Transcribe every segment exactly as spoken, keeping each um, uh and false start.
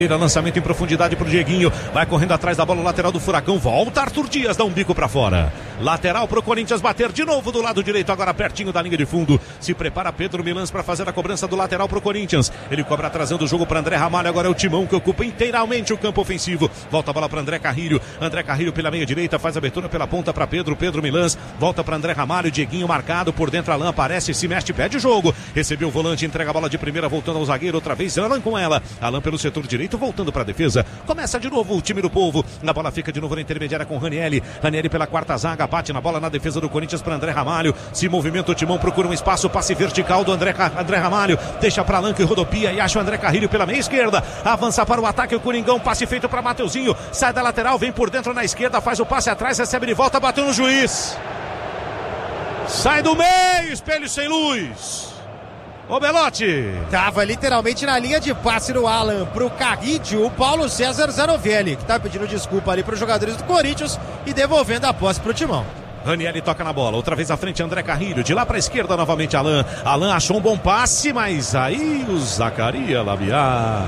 Lançamento em profundidade pro Dieguinho, vai correndo atrás da bola, o lateral do Furacão, volta Arthur Dias, dá um bico pra fora, lateral pro Corinthians bater de novo do lado direito, agora pertinho da linha de fundo, se prepara Pedro Milans para fazer a cobrança do lateral pro Corinthians, ele cobra trazendo o jogo para André Ramalho, agora é o Timão que ocupa inteiramente o campo ofensivo, volta a bola para André Carrilho, André Carrilho pela meia direita, faz a abertura pela ponta para Pedro, Pedro Milans, volta para André Ramalho, Dieguinho marcado, por dentro Alan aparece, se mexe, pede o jogo, recebeu o volante, entrega a bola de primeira, voltando ao zagueiro, outra vez Alan com ela, Alan pelo setor direito, voltando para a defesa. Começa de novo o time do povo. Na bola fica de novo na intermediária com Ranieri. Ranieri pela quarta zaga, bate na bola na defesa do Corinthians para André Ramalho. Se movimenta o Timão, procura um espaço, passe vertical do André, André Ramalho. Deixa para Alan que rodopia e acha o André Carrilho pela meia esquerda. Avança para o ataque o Coringão, passe feito para Mateuzinho. Sai da lateral, vem por dentro na esquerda, faz o passe atrás, recebe de volta, bateu no juiz. Sai do meio, espelho sem luz. Ô Belotti! Tava literalmente na linha de passe no Alan pro Carrilho, o Paulo César Zanovelli, que tá pedindo desculpa ali pros jogadores do Corinthians e devolvendo a posse pro Timão. Ranieri toca na bola, outra vez à frente André Carrilho, de lá pra esquerda novamente Alan. Alan achou um bom passe, mas aí o Zacaria Labiar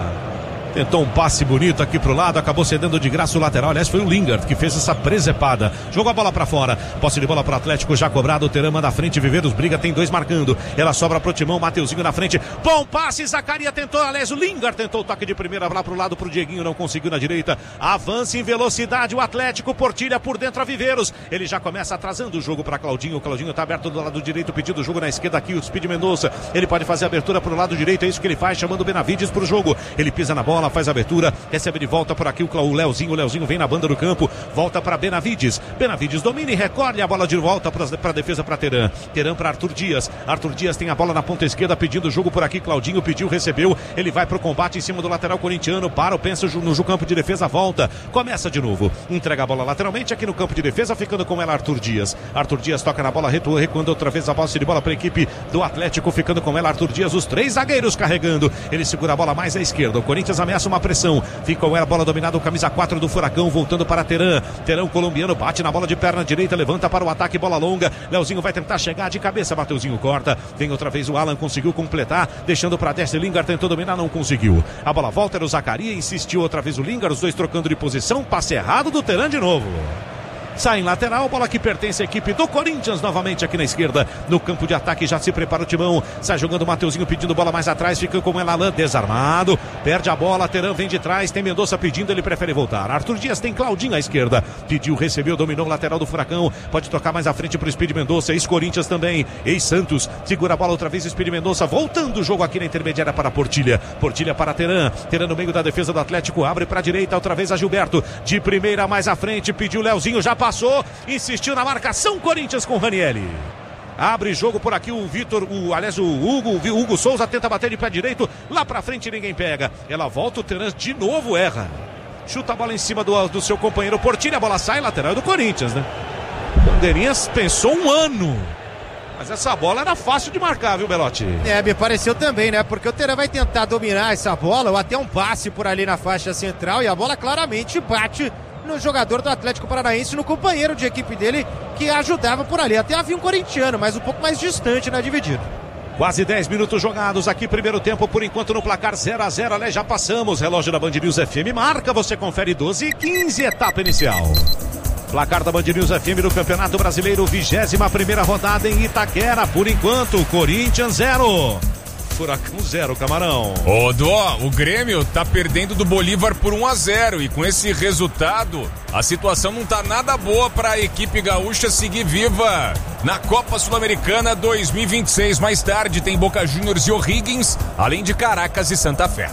tentou um passe bonito aqui pro lado, acabou cedendo de graça o lateral. Aliás, foi o Lingard que fez essa presepada. Jogou a bola pra fora. Posse de bola pro Atlético, já cobrado. O Terama da frente, Viveiros briga, tem dois marcando. Ela sobra pro Timão, Mateuzinho na frente. Bom passe, Zacaria tentou, aliás, o Lingard tentou o toque de primeira lá pro lado pro Dieguinho, não conseguiu na direita. Avança em velocidade o Atlético, Portilha por dentro a Viveiros. Ele já começa atrasando o jogo pra Claudinho. O Claudinho tá aberto do lado direito, pedindo o jogo na esquerda aqui, o Speed Mendonça. Ele pode fazer a abertura pro lado direito, é isso que ele faz, chamando o Benavides pro jogo. Ele pisa na bola, faz a abertura. Recebe de volta por aqui o Leozinho. O Leozinho vem na banda do campo. Volta para Benavides. Benavides domina e recolhe a bola de volta para a defesa para Teran. Teran para Arthur Dias. Arthur Dias tem a bola na ponta esquerda pedindo o jogo por aqui. Claudinho pediu, recebeu. Ele vai para o combate em cima do lateral corintiano. Para o pensa no campo de defesa. Volta. Começa de novo. Entrega a bola lateralmente aqui no campo de defesa. Ficando com ela Arthur Dias. Arthur Dias toca na bola. Recuando outra vez a posse de bola para a equipe do Atlético. Ficando com ela Arthur Dias. Os três zagueiros carregando. Ele segura a bola mais à esquerda. O Corinthians ameaça uma pressão. Fica com ela a bola dominada, o camisa quatro do Furacão, voltando para Teran. Teran colombiano, bate na bola de perna direita, levanta para o ataque, bola longa. Leozinho vai tentar chegar de cabeça, Mateuzinho corta. Vem outra vez o Alan, conseguiu completar, deixando para descer. Lingard tentou dominar, não conseguiu. A bola volta, era o Zacaria, insistiu outra vez o Lingard, os dois trocando de posição, passe errado do Teran de novo. Sai em lateral, bola que pertence à equipe do Corinthians, novamente aqui na esquerda, no campo de ataque, já se prepara o Timão, sai jogando o Mateuzinho pedindo bola mais atrás, fica com ela Alan, desarmado, perde a bola, Teran vem de trás, tem Mendonça pedindo, ele prefere voltar. Arthur Dias tem Claudinho à esquerda, pediu, recebeu, dominou o lateral do Furacão, pode tocar mais à frente pro Speed Mendonça, ex-Corinthians também, ex-Santos, segura a bola outra vez, Speed Mendonça, voltando o jogo aqui na intermediária para Portilha, Portilha para Teran, Teran no meio da defesa do Atlético, abre para a direita, outra vez a Gilberto, de primeira mais à frente, pediu Leozinho, já passou. Passou, insistiu na marcação, Corinthians com Ranieri. Abre jogo por aqui o Vitor, o, aliás o Hugo, o Hugo Souza tenta bater de pé direito, lá pra frente ninguém pega. Ela volta, o Teran de novo erra. Chuta a bola em cima do, do seu companheiro Portilha, a bola sai, lateral do Corinthians, né? Bandeirinhas pensou um ano. Mas essa bola era fácil de marcar, viu, Belotti? É, me pareceu também, né? Porque o Teran vai tentar dominar essa bola, ou até um passe por ali na faixa central, e a bola claramente bate no jogador do Atlético Paranaense, no companheiro de equipe dele que ajudava por ali. Até havia um corintiano, mas um pouco mais distante na dividida. Quase dez minutos jogados aqui, primeiro tempo, por enquanto no placar zero a zero, né? Já passamos, relógio da Band News F M marca, você confere doze e quinze, etapa inicial. Placar da Band News F M no Campeonato Brasileiro, vigésima primeira rodada em Itaquera, por enquanto, Corinthians zero. Furacão zero, Camarão. Ô, Dó, o Grêmio tá perdendo do Bolívar por um a zero e com esse resultado, a situação não tá nada boa para a equipe gaúcha seguir viva na Copa Sul-Americana dois mil e vinte e seis. Mais tarde tem Boca Juniors e O'Higgins, além de Caracas e Santa Fé.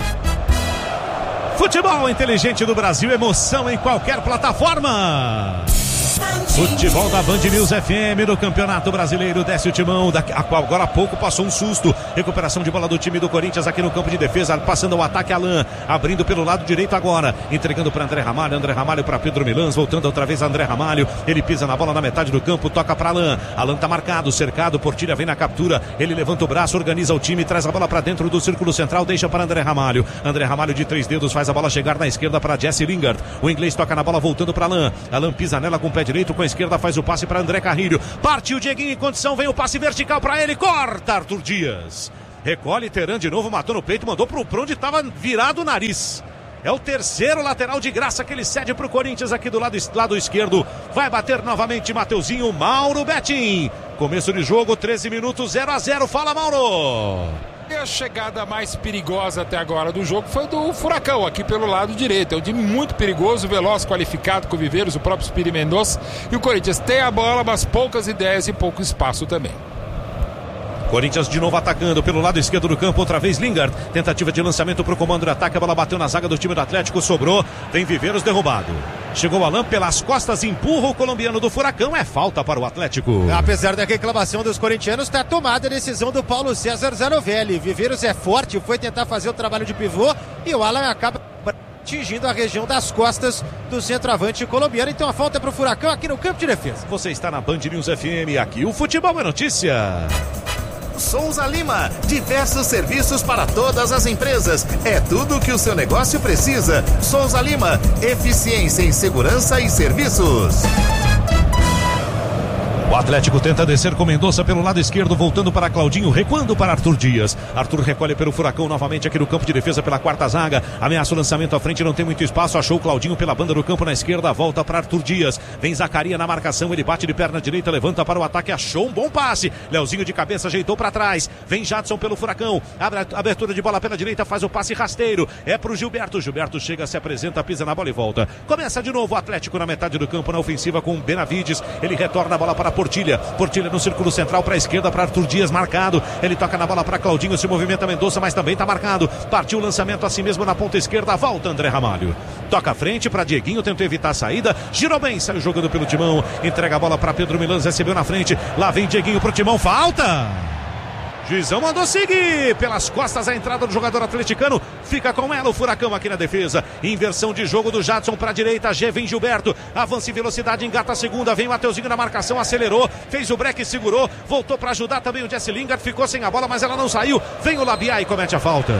Futebol inteligente do Brasil, emoção em qualquer plataforma. Futebol da Band News F M no Campeonato Brasileiro, desce o Timão, daqui, agora há pouco passou um susto, recuperação de bola do time do Corinthians aqui no campo de defesa, passando ao ataque Alan, abrindo pelo lado direito agora, entregando para André Ramalho, André Ramalho para Pedro Milans, voltando outra vez André Ramalho, ele pisa na bola na metade do campo, toca para Alan, Alan tá marcado, cercado, Portilha vem na captura, ele levanta o braço, organiza o time, traz a bola para dentro do círculo central, deixa para André Ramalho, André Ramalho de três dedos faz a bola chegar na esquerda para Jesse Lingard, o inglês toca na bola voltando para Alan, Alan pisa nela com o pé direito, com a esquerda faz o passe para André Carrilho, partiu Dieguinho em condição, vem o passe vertical para ele, corta Arthur Dias. Recolhe Teran de novo, matou no peito, mandou pro, pro onde estava virado o nariz. É o terceiro lateral de graça que ele cede pro Corinthians aqui do lado, lado esquerdo. Vai bater novamente Mateuzinho, Mauro Betting. Começo de jogo, treze minutos, zero a zero. Fala, Mauro. E a chegada mais perigosa até agora do jogo foi do Furacão, aqui pelo lado direito. É um time muito perigoso, veloz, qualificado com o Viveiros, o próprio Spiri Mendonça. E o Corinthians tem a bola, mas poucas ideias e pouco espaço também. Corinthians de novo atacando pelo lado esquerdo do campo, outra vez Lingard, tentativa de lançamento para o comando de ataque, a bola bateu na zaga do time do Atlético, sobrou, tem Viveiros derrubado. Chegou o Alain pelas costas, empurra o colombiano do Furacão, é falta para o Atlético. Apesar da reclamação dos corintianos, está tomada a decisão do Paulo César Zanovelli. Viveiros é forte, foi tentar fazer o trabalho de pivô e o Alain acaba atingindo a região das costas do centroavante colombiano. Então a falta é para o Furacão aqui no campo de defesa. Você está na Band News F M, aqui o futebol é notícia. Souza Lima, diversos serviços para todas as empresas. É tudo o que o seu negócio precisa. Souza Lima, eficiência em segurança e serviços. O Atlético tenta descer com Mendonça pelo lado esquerdo, voltando para Claudinho, recuando para Arthur Dias. Arthur recolhe pelo Furacão novamente aqui no campo de defesa pela quarta zaga. Ameaça o lançamento à frente, não tem muito espaço. Achou o Claudinho pela banda do campo na esquerda, volta para Arthur Dias. Vem Zacaria na marcação, ele bate de perna direita, levanta para o ataque, achou um bom passe. Leozinho de cabeça ajeitou para trás. Vem Jadson pelo Furacão, abre a abertura de bola pela direita, faz o passe rasteiro. É pro Gilberto, Gilberto chega, se apresenta, pisa na bola e volta. Começa de novo o Atlético na metade do campo, na ofensiva com Benavides. Ele retorna a bola para Portilha, Portilha no círculo central para a esquerda para Arthur Dias, marcado, ele toca na bola para Claudinho, se movimenta Mendonça, mas também está marcado, partiu o lançamento assim mesmo na ponta esquerda, volta André Ramalho, toca à frente para Dieguinho, tentou evitar a saída, girou bem, saiu jogando pelo Timão, entrega a bola para Pedro Milans, recebeu na frente, lá vem Dieguinho pro Timão, falta! Juizão mandou seguir pelas costas a entrada do jogador atleticano. Fica com ela o Furacão aqui na defesa. Inversão de jogo do Jadson para a direita. G vem Gilberto. Avança em velocidade, engata a segunda. Vem o Mateuzinho na marcação, acelerou. Fez o break, segurou. Voltou para ajudar também o Jesse Lingard. Ficou sem a bola, mas ela não saiu. Vem o Labiá e comete a falta.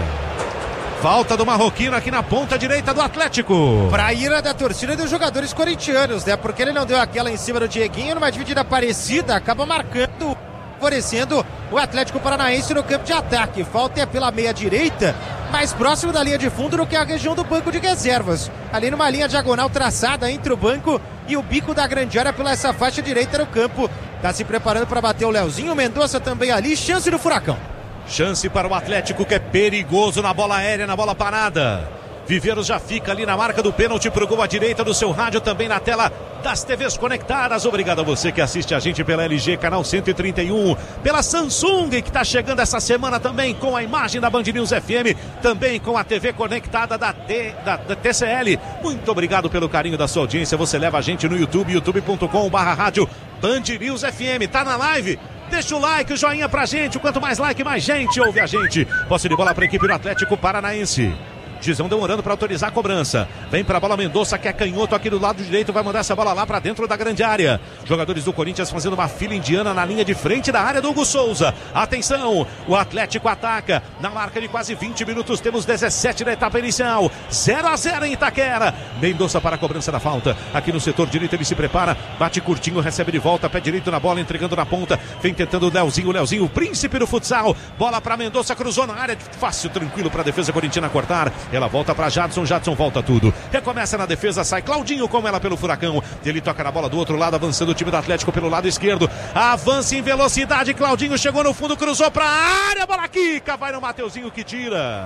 Falta do marroquino aqui na ponta direita do Atlético. Pra ira da torcida e dos jogadores corintianos, né? Porque ele não deu aquela em cima do Dieguinho, numa dividida parecida, acaba marcando, favorecendo o Atlético Paranaense no campo de ataque. Falta é pela meia direita, mais próximo da linha de fundo do que a região do banco de reservas. Ali numa linha diagonal traçada entre o banco e o bico da grande área pela essa faixa direita no campo. Tá se preparando para bater o Leozinho, Mendonça também ali, chance do Furacão. Chance para o Atlético, que é perigoso na bola aérea, na bola parada. Viveiros já fica ali na marca do pênalti pro gol à direita do seu rádio, também na tela das T Vs conectadas. Obrigado a você que assiste a gente pela L G, canal cento e trinta e um, pela Samsung, que está chegando essa semana também com a imagem da Band News F M, também com a T V conectada da, T, da, da T C L. Muito obrigado pelo carinho da sua audiência. Você leva a gente no YouTube, youtube ponto com barra rádio Band News F M. Tá na live? Deixa o like, o joinha pra gente. Quanto mais like, mais gente ouve a gente. Posse de bola para a equipe do Atlético Paranaense. Gizão demorando para autorizar a cobrança. Vem para a bola Mendonça, que é canhoto aqui do lado direito. Vai mandar essa bola lá para dentro da grande área. Jogadores do Corinthians fazendo uma fila indiana na linha de frente da área do Hugo Souza. Atenção, o Atlético ataca. Na marca de quase vinte minutos, temos dezessete da etapa inicial. zero a zero em Itaquera. Mendonça para a cobrança da falta. Aqui no setor direito ele se prepara. Bate curtinho, recebe de volta. Pé direito na bola, entregando na ponta. Vem tentando o Leozinho. O Leozinho, o príncipe do futsal. Bola para Mendonça, cruzou na área. Fácil, tranquilo para a defesa corintiana cortar. Ela volta para Jadson, Jadson volta tudo. Recomeça na defesa, sai Claudinho com ela pelo Furacão. Ele toca na bola do outro lado, avançando o time do Atlético pelo lado esquerdo. Avança em velocidade, Claudinho chegou no fundo, cruzou para a área, bola quica, vai no Mateuzinho que tira.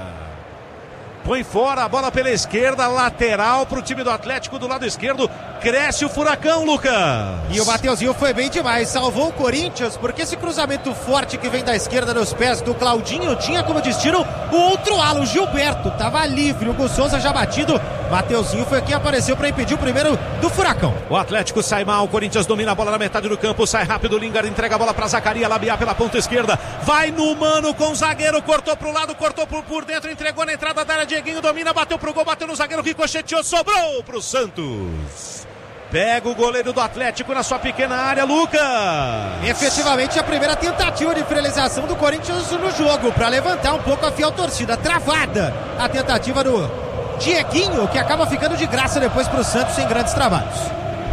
Põe fora a bola pela esquerda, lateral para o time do Atlético do lado esquerdo. Cresce o Furacão, Lucas. E o Mateuzinho foi bem demais, salvou o Corinthians, porque esse cruzamento forte que vem da esquerda nos pés do Claudinho tinha como destino o outro ala, o Gilberto. Tava livre, o Hugo Souza já batido. Mateuzinho foi quem apareceu para impedir o primeiro do Furacão. O Atlético sai mal, o Corinthians domina a bola na metade do campo, sai rápido, o Lingard entrega a bola para Zacaria, Labiá pela ponta esquerda. Vai no mano com o zagueiro, cortou pro lado, cortou por, por dentro, entregou na entrada da área. Dieguinho domina, bateu pro gol, bateu no zagueiro, ricocheteou, sobrou pro Santos. Pega o goleiro do Atlético na sua pequena área, Lucas. Efetivamente a primeira tentativa de finalização do Corinthians no jogo, para levantar um pouco a fiel torcida. Travada a tentativa do Dieguinho, que acaba ficando de graça depois pro Santos sem grandes trabalhos.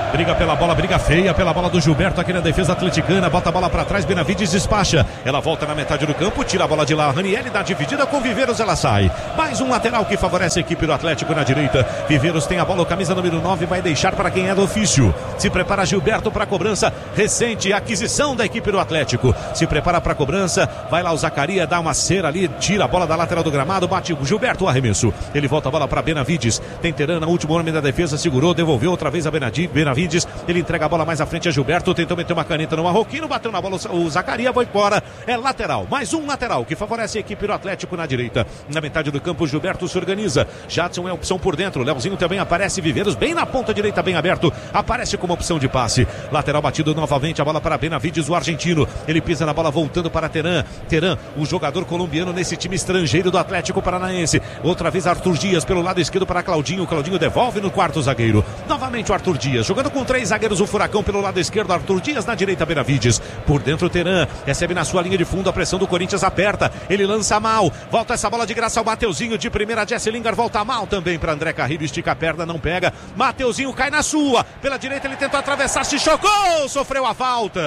Briga pela bola, briga feia pela bola do Gilberto aqui na defesa atleticana. Bota a bola pra trás, Benavides despacha. Ela volta na metade do campo, tira a bola de lá. Ranieri dá dividida com Viveiros, ela sai. Mais um lateral que favorece a equipe do Atlético na direita. Viveiros tem a bola, camisa número nove, vai deixar para quem é do ofício. Se prepara Gilberto para a cobrança. Recente aquisição da equipe do Atlético. Se prepara para a cobrança. Vai lá o Zacarias, dá uma cera ali, tira a bola da lateral do gramado. Bate o Gilberto, o arremesso. Ele volta a bola para Benavides. Tem Terana, último homem da defesa, segurou, devolveu outra vez a Benavides. Ele entrega a bola mais à frente a Gilberto, tentou meter uma caneta no Marroquino, bateu na bola, o Zacarias foi embora. É lateral, mais um lateral que favorece a equipe do Atlético na direita. Na metade do campo, Gilberto se organiza. Jadson é opção por dentro, Leozinho também aparece, Viveiros bem na ponta direita, bem aberto, aparece como opção de passe. Lateral batido novamente, a bola para Benavides, o argentino. Ele pisa na bola voltando para Teran. Teran, o jogador colombiano nesse time estrangeiro do Atlético Paranaense. Outra vez Arthur Dias pelo lado esquerdo para Claudinho. Claudinho devolve no quarto zagueiro. Novamente o Arthur Dias, jogando com três zagueiros, o Furacão pelo lado esquerdo, Arthur Dias na direita, Benavides. Por dentro, Teran recebe na sua linha de fundo, a pressão do Corinthians aperta. Ele lança mal, volta essa bola de graça ao Mateuzinho. De primeira, Jesse Lingard volta mal também para André Carrilho, estica a perna, não pega. Mateuzinho cai na sua. Pela direita, ele tentou atravessar, se chocou, sofreu a falta.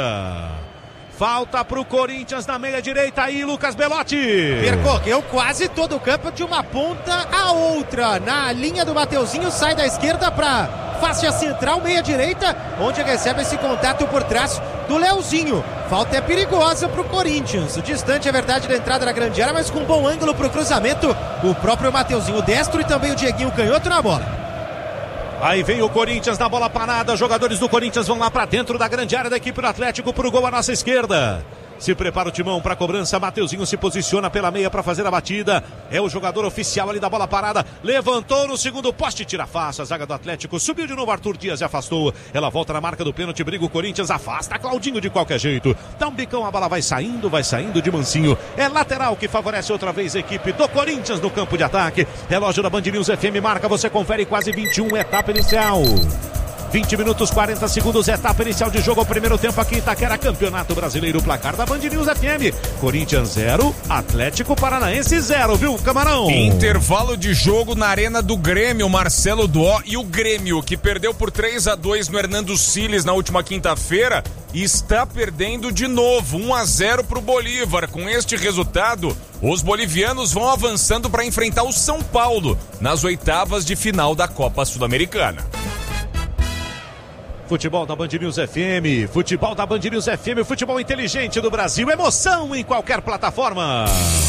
Falta pro Corinthians na meia direita aí, Lucas Belotti. Percorreu quase todo o campo de uma ponta a outra. Na linha do Mateuzinho, sai da esquerda pra faixa central, meia direita, onde recebe esse contato por trás do Leozinho. Falta é perigosa pro Corinthians. Distante, é verdade, da entrada da grande área, mas com um bom ângulo pro cruzamento. O próprio Mateuzinho destro e também o Dieguinho canhoto na bola. Aí vem o Corinthians na bola parada. Jogadores do Corinthians vão lá para dentro da grande área da equipe do Atlético pro gol à nossa esquerda. Se prepara o Timão para a cobrança. Mateuzinho se posiciona pela meia para fazer a batida. É o jogador oficial ali da bola parada. Levantou no segundo poste, tira a face. A zaga do Atlético subiu de novo. Arthur Dias e afastou. Ela volta na marca do pênalti. Briga o Corinthians, afasta Claudinho de qualquer jeito. Dá um bicão, a bola vai saindo, vai saindo de mansinho. É lateral que favorece outra vez a equipe do Corinthians no campo de ataque. Relógio da Band News F M marca. Você confere quase vinte e um, etapa inicial. vinte minutos, quarenta segundos, etapa inicial de jogo, o primeiro tempo aqui em Itaquera, Campeonato Brasileiro, placar da Band News F M. Corinthians zero, Atlético Paranaense zero, viu, Camarão? Intervalo de jogo na Arena do Grêmio, Marcelo Duó, e o Grêmio, que perdeu por três a dois no Hernando Siles na última quinta-feira, está perdendo de novo, um a zero para o Bolívar. Com este resultado, os bolivianos vão avançando para enfrentar o São Paulo nas oitavas de final da Copa Sul-Americana. Futebol da Band News F M, futebol da Band News F M, futebol inteligente do Brasil, emoção em qualquer plataforma.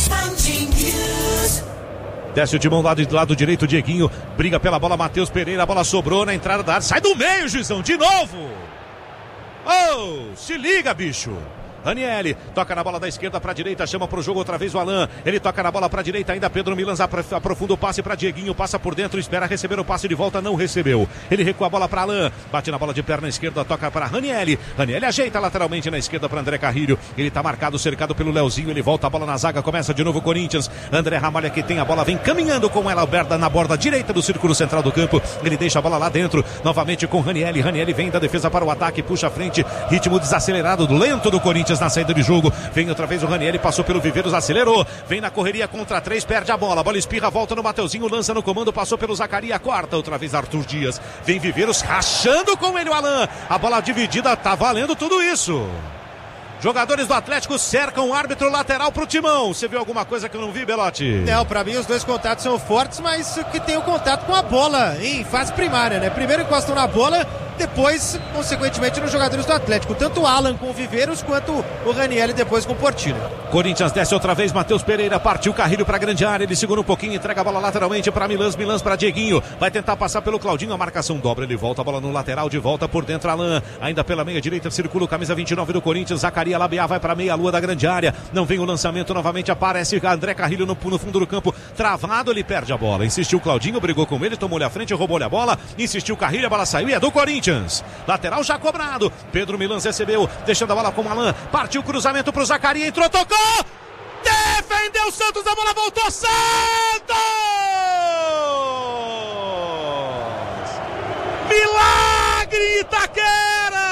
Desce o timão lá do lado direito, Dieguinho, briga pela bola, Matheus Pereira, a bola sobrou na entrada da área, sai do meio, juizão, de novo. Oh, se liga, bicho. Ranieri, toca na bola da esquerda para a direita, chama para o jogo outra vez o Alan. Ele toca na bola para a direita, ainda Pedro Milans aprofunda o passe para Dieguinho, passa por dentro, espera receber o passe de volta, não recebeu. Ele recua a bola para Alan, bate na bola de perna esquerda, toca para Ranieri. Ranieri ajeita lateralmente na esquerda para André Carrilho. Ele está marcado, cercado pelo Leozinho, ele volta a bola na zaga, começa de novo o Corinthians. André Ramalha que tem a bola, vem caminhando com ela aberta na borda direita do círculo central do campo. Ele deixa a bola lá dentro, novamente com Ranieri. Ranieri vem da defesa para o ataque, puxa a frente, ritmo desacelerado, lento do Corinthians na saída de jogo. Vem outra vez o Ranieri, passou pelo Viveiros, acelerou, vem na correria contra três, perde a bola, a bola espirra, volta no Mateuzinho, lança no comando, passou pelo Zacarias, corta outra vez Arthur Dias, vem Viveiros rachando com ele o Alan, a bola dividida, tá valendo tudo isso. Jogadores do Atlético cercam o árbitro lateral pro Timão. Você viu alguma coisa que eu não vi, Belotti? Não, pra mim os dois contatos são fortes, mas que tem o contato com a bola em fase primária, né? Primeiro encostam na bola, depois, consequentemente, nos jogadores do Atlético. Tanto o Alan com o Viveiros, quanto o Ranieri depois com o Portillo. Corinthians desce outra vez, Matheus Pereira partiu Carrilho pra grande área, ele segura um pouquinho, entrega a bola lateralmente pra Milans, Milans pra Dieguinho, vai tentar passar pelo Claudinho, a marcação dobra, ele volta a bola no lateral, de volta por dentro Alan, ainda pela meia direita, circula o camisa vinte e nove do Corinthians, Zacarias Labiá vai pra meia lua da grande área, não vem o lançamento, novamente aparece André Carrilho no, no fundo do campo, travado, ele perde a bola, insistiu Claudinho, brigou com ele, tomou-lhe a frente, roubou-lhe a bola, insistiu Carrilho, a bola saiu e é do Corinthians. Lateral já cobrado, Pedro Milans recebeu, deixando a bola com o Alan, partiu o cruzamento pro Zacarias, entrou, tocou, defendeu Santos, a bola voltou, Santos! Milagre Itaquera!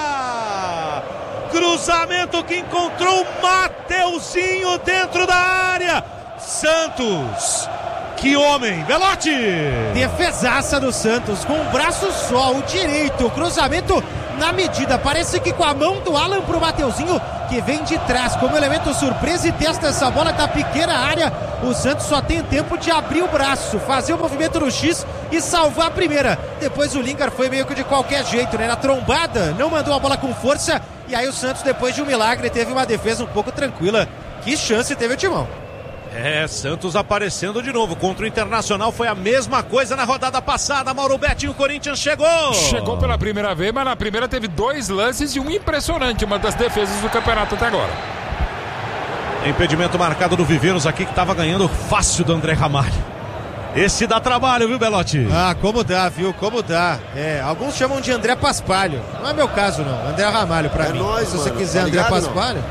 Cruzamento que encontrou o Mateuzinho dentro da área, Santos, Que homem, Belotti! Defesaça do Santos, com o braço só, o direito, o cruzamento na medida, parece que com a mão do Alan pro Mateuzinho, que vem de trás como elemento surpresa e testa essa bola da pequena área. O Santos só tem tempo de abrir o braço, fazer o movimento no X e salvar a primeira. Depois o Lingard foi meio que de qualquer jeito, né? Na trombada, não mandou a bola com força, e aí o Santos, depois de um milagre, teve uma defesa um pouco tranquila. Que chance teve o Timão. É, Santos aparecendo de novo contra o Internacional, foi a mesma coisa na rodada passada. Mauro Betti, o Corinthians chegou. Chegou pela primeira vez, mas na primeira teve dois lances e um impressionante, uma das defesas do campeonato até agora. Impedimento marcado do Viveiros aqui, que estava ganhando fácil do André Ramalho. Esse dá trabalho, viu, Belotti? Ah, como dá, viu? Como dá. É, alguns chamam de André Paspalho. Não é meu caso, não. André Ramalho pra é mim. Nóis, Se mano. você quiser tá André ligado, Paspalho.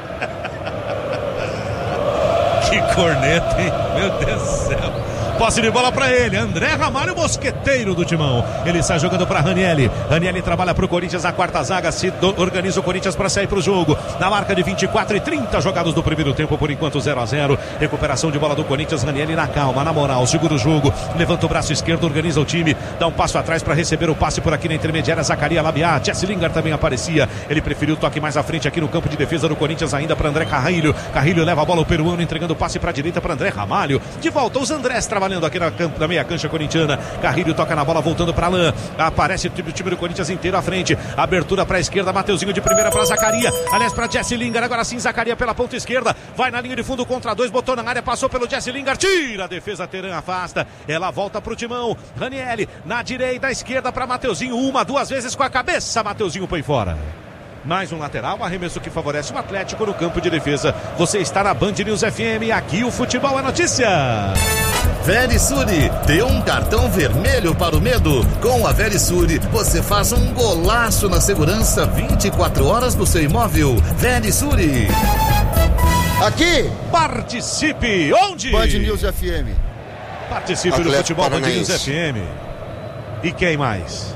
Que corneta, hein? Meu Deus do céu. Posse de bola pra ele, André Ramalho, mosqueteiro do Timão. Ele sai jogando pra Ranieri. Ranieri trabalha pro Corinthians na quarta zaga, se do, organiza o Corinthians pra sair pro jogo. Na marca de vinte e quatro e trinta jogados do primeiro tempo, por enquanto zero a zero. Recuperação de bola do Corinthians, Ranieri na calma, na moral, segura o jogo, levanta o braço esquerdo, organiza o time, dá um passo atrás pra receber o passe por aqui na intermediária, Zacarias Labiá. Jesse Lingard também aparecia. Ele preferiu o toque mais à frente aqui no campo de defesa do Corinthians, ainda pra André Carrilho. Carrilho leva a bola ao peruano, entregando o passe pra direita pra André Ramalho. De volta os Andrés trabalhando aqui na campo da meia cancha corintiana. Carrilho toca na bola, voltando para Alain. Aparece o time do Corinthians inteiro à frente. Abertura para a esquerda, Mateuzinho de primeira para Zacarias. Aliás, para Jesse Lingard. Agora sim, Zacarias pela ponta esquerda. Vai na linha de fundo contra dois, botou na área, passou pelo Jesse Lingard. Tira a defesa, Teran afasta. Ela volta para o Timão. Ranieri na direita, esquerda para Mateuzinho. Uma, duas vezes com a cabeça. Mateuzinho põe fora. Mais um lateral, um arremesso que favorece o Atlético no campo de defesa. Você está na Band News F M, aqui o futebol é notícia. Verisure, dê um cartão vermelho para o medo. Com a Verisure, você faz um golaço na segurança vinte e quatro horas do seu imóvel. Verisure. Aqui, Participe, onde? Band News F M. Participe Atlético do futebol Band News Paranaense. F M. E quem mais?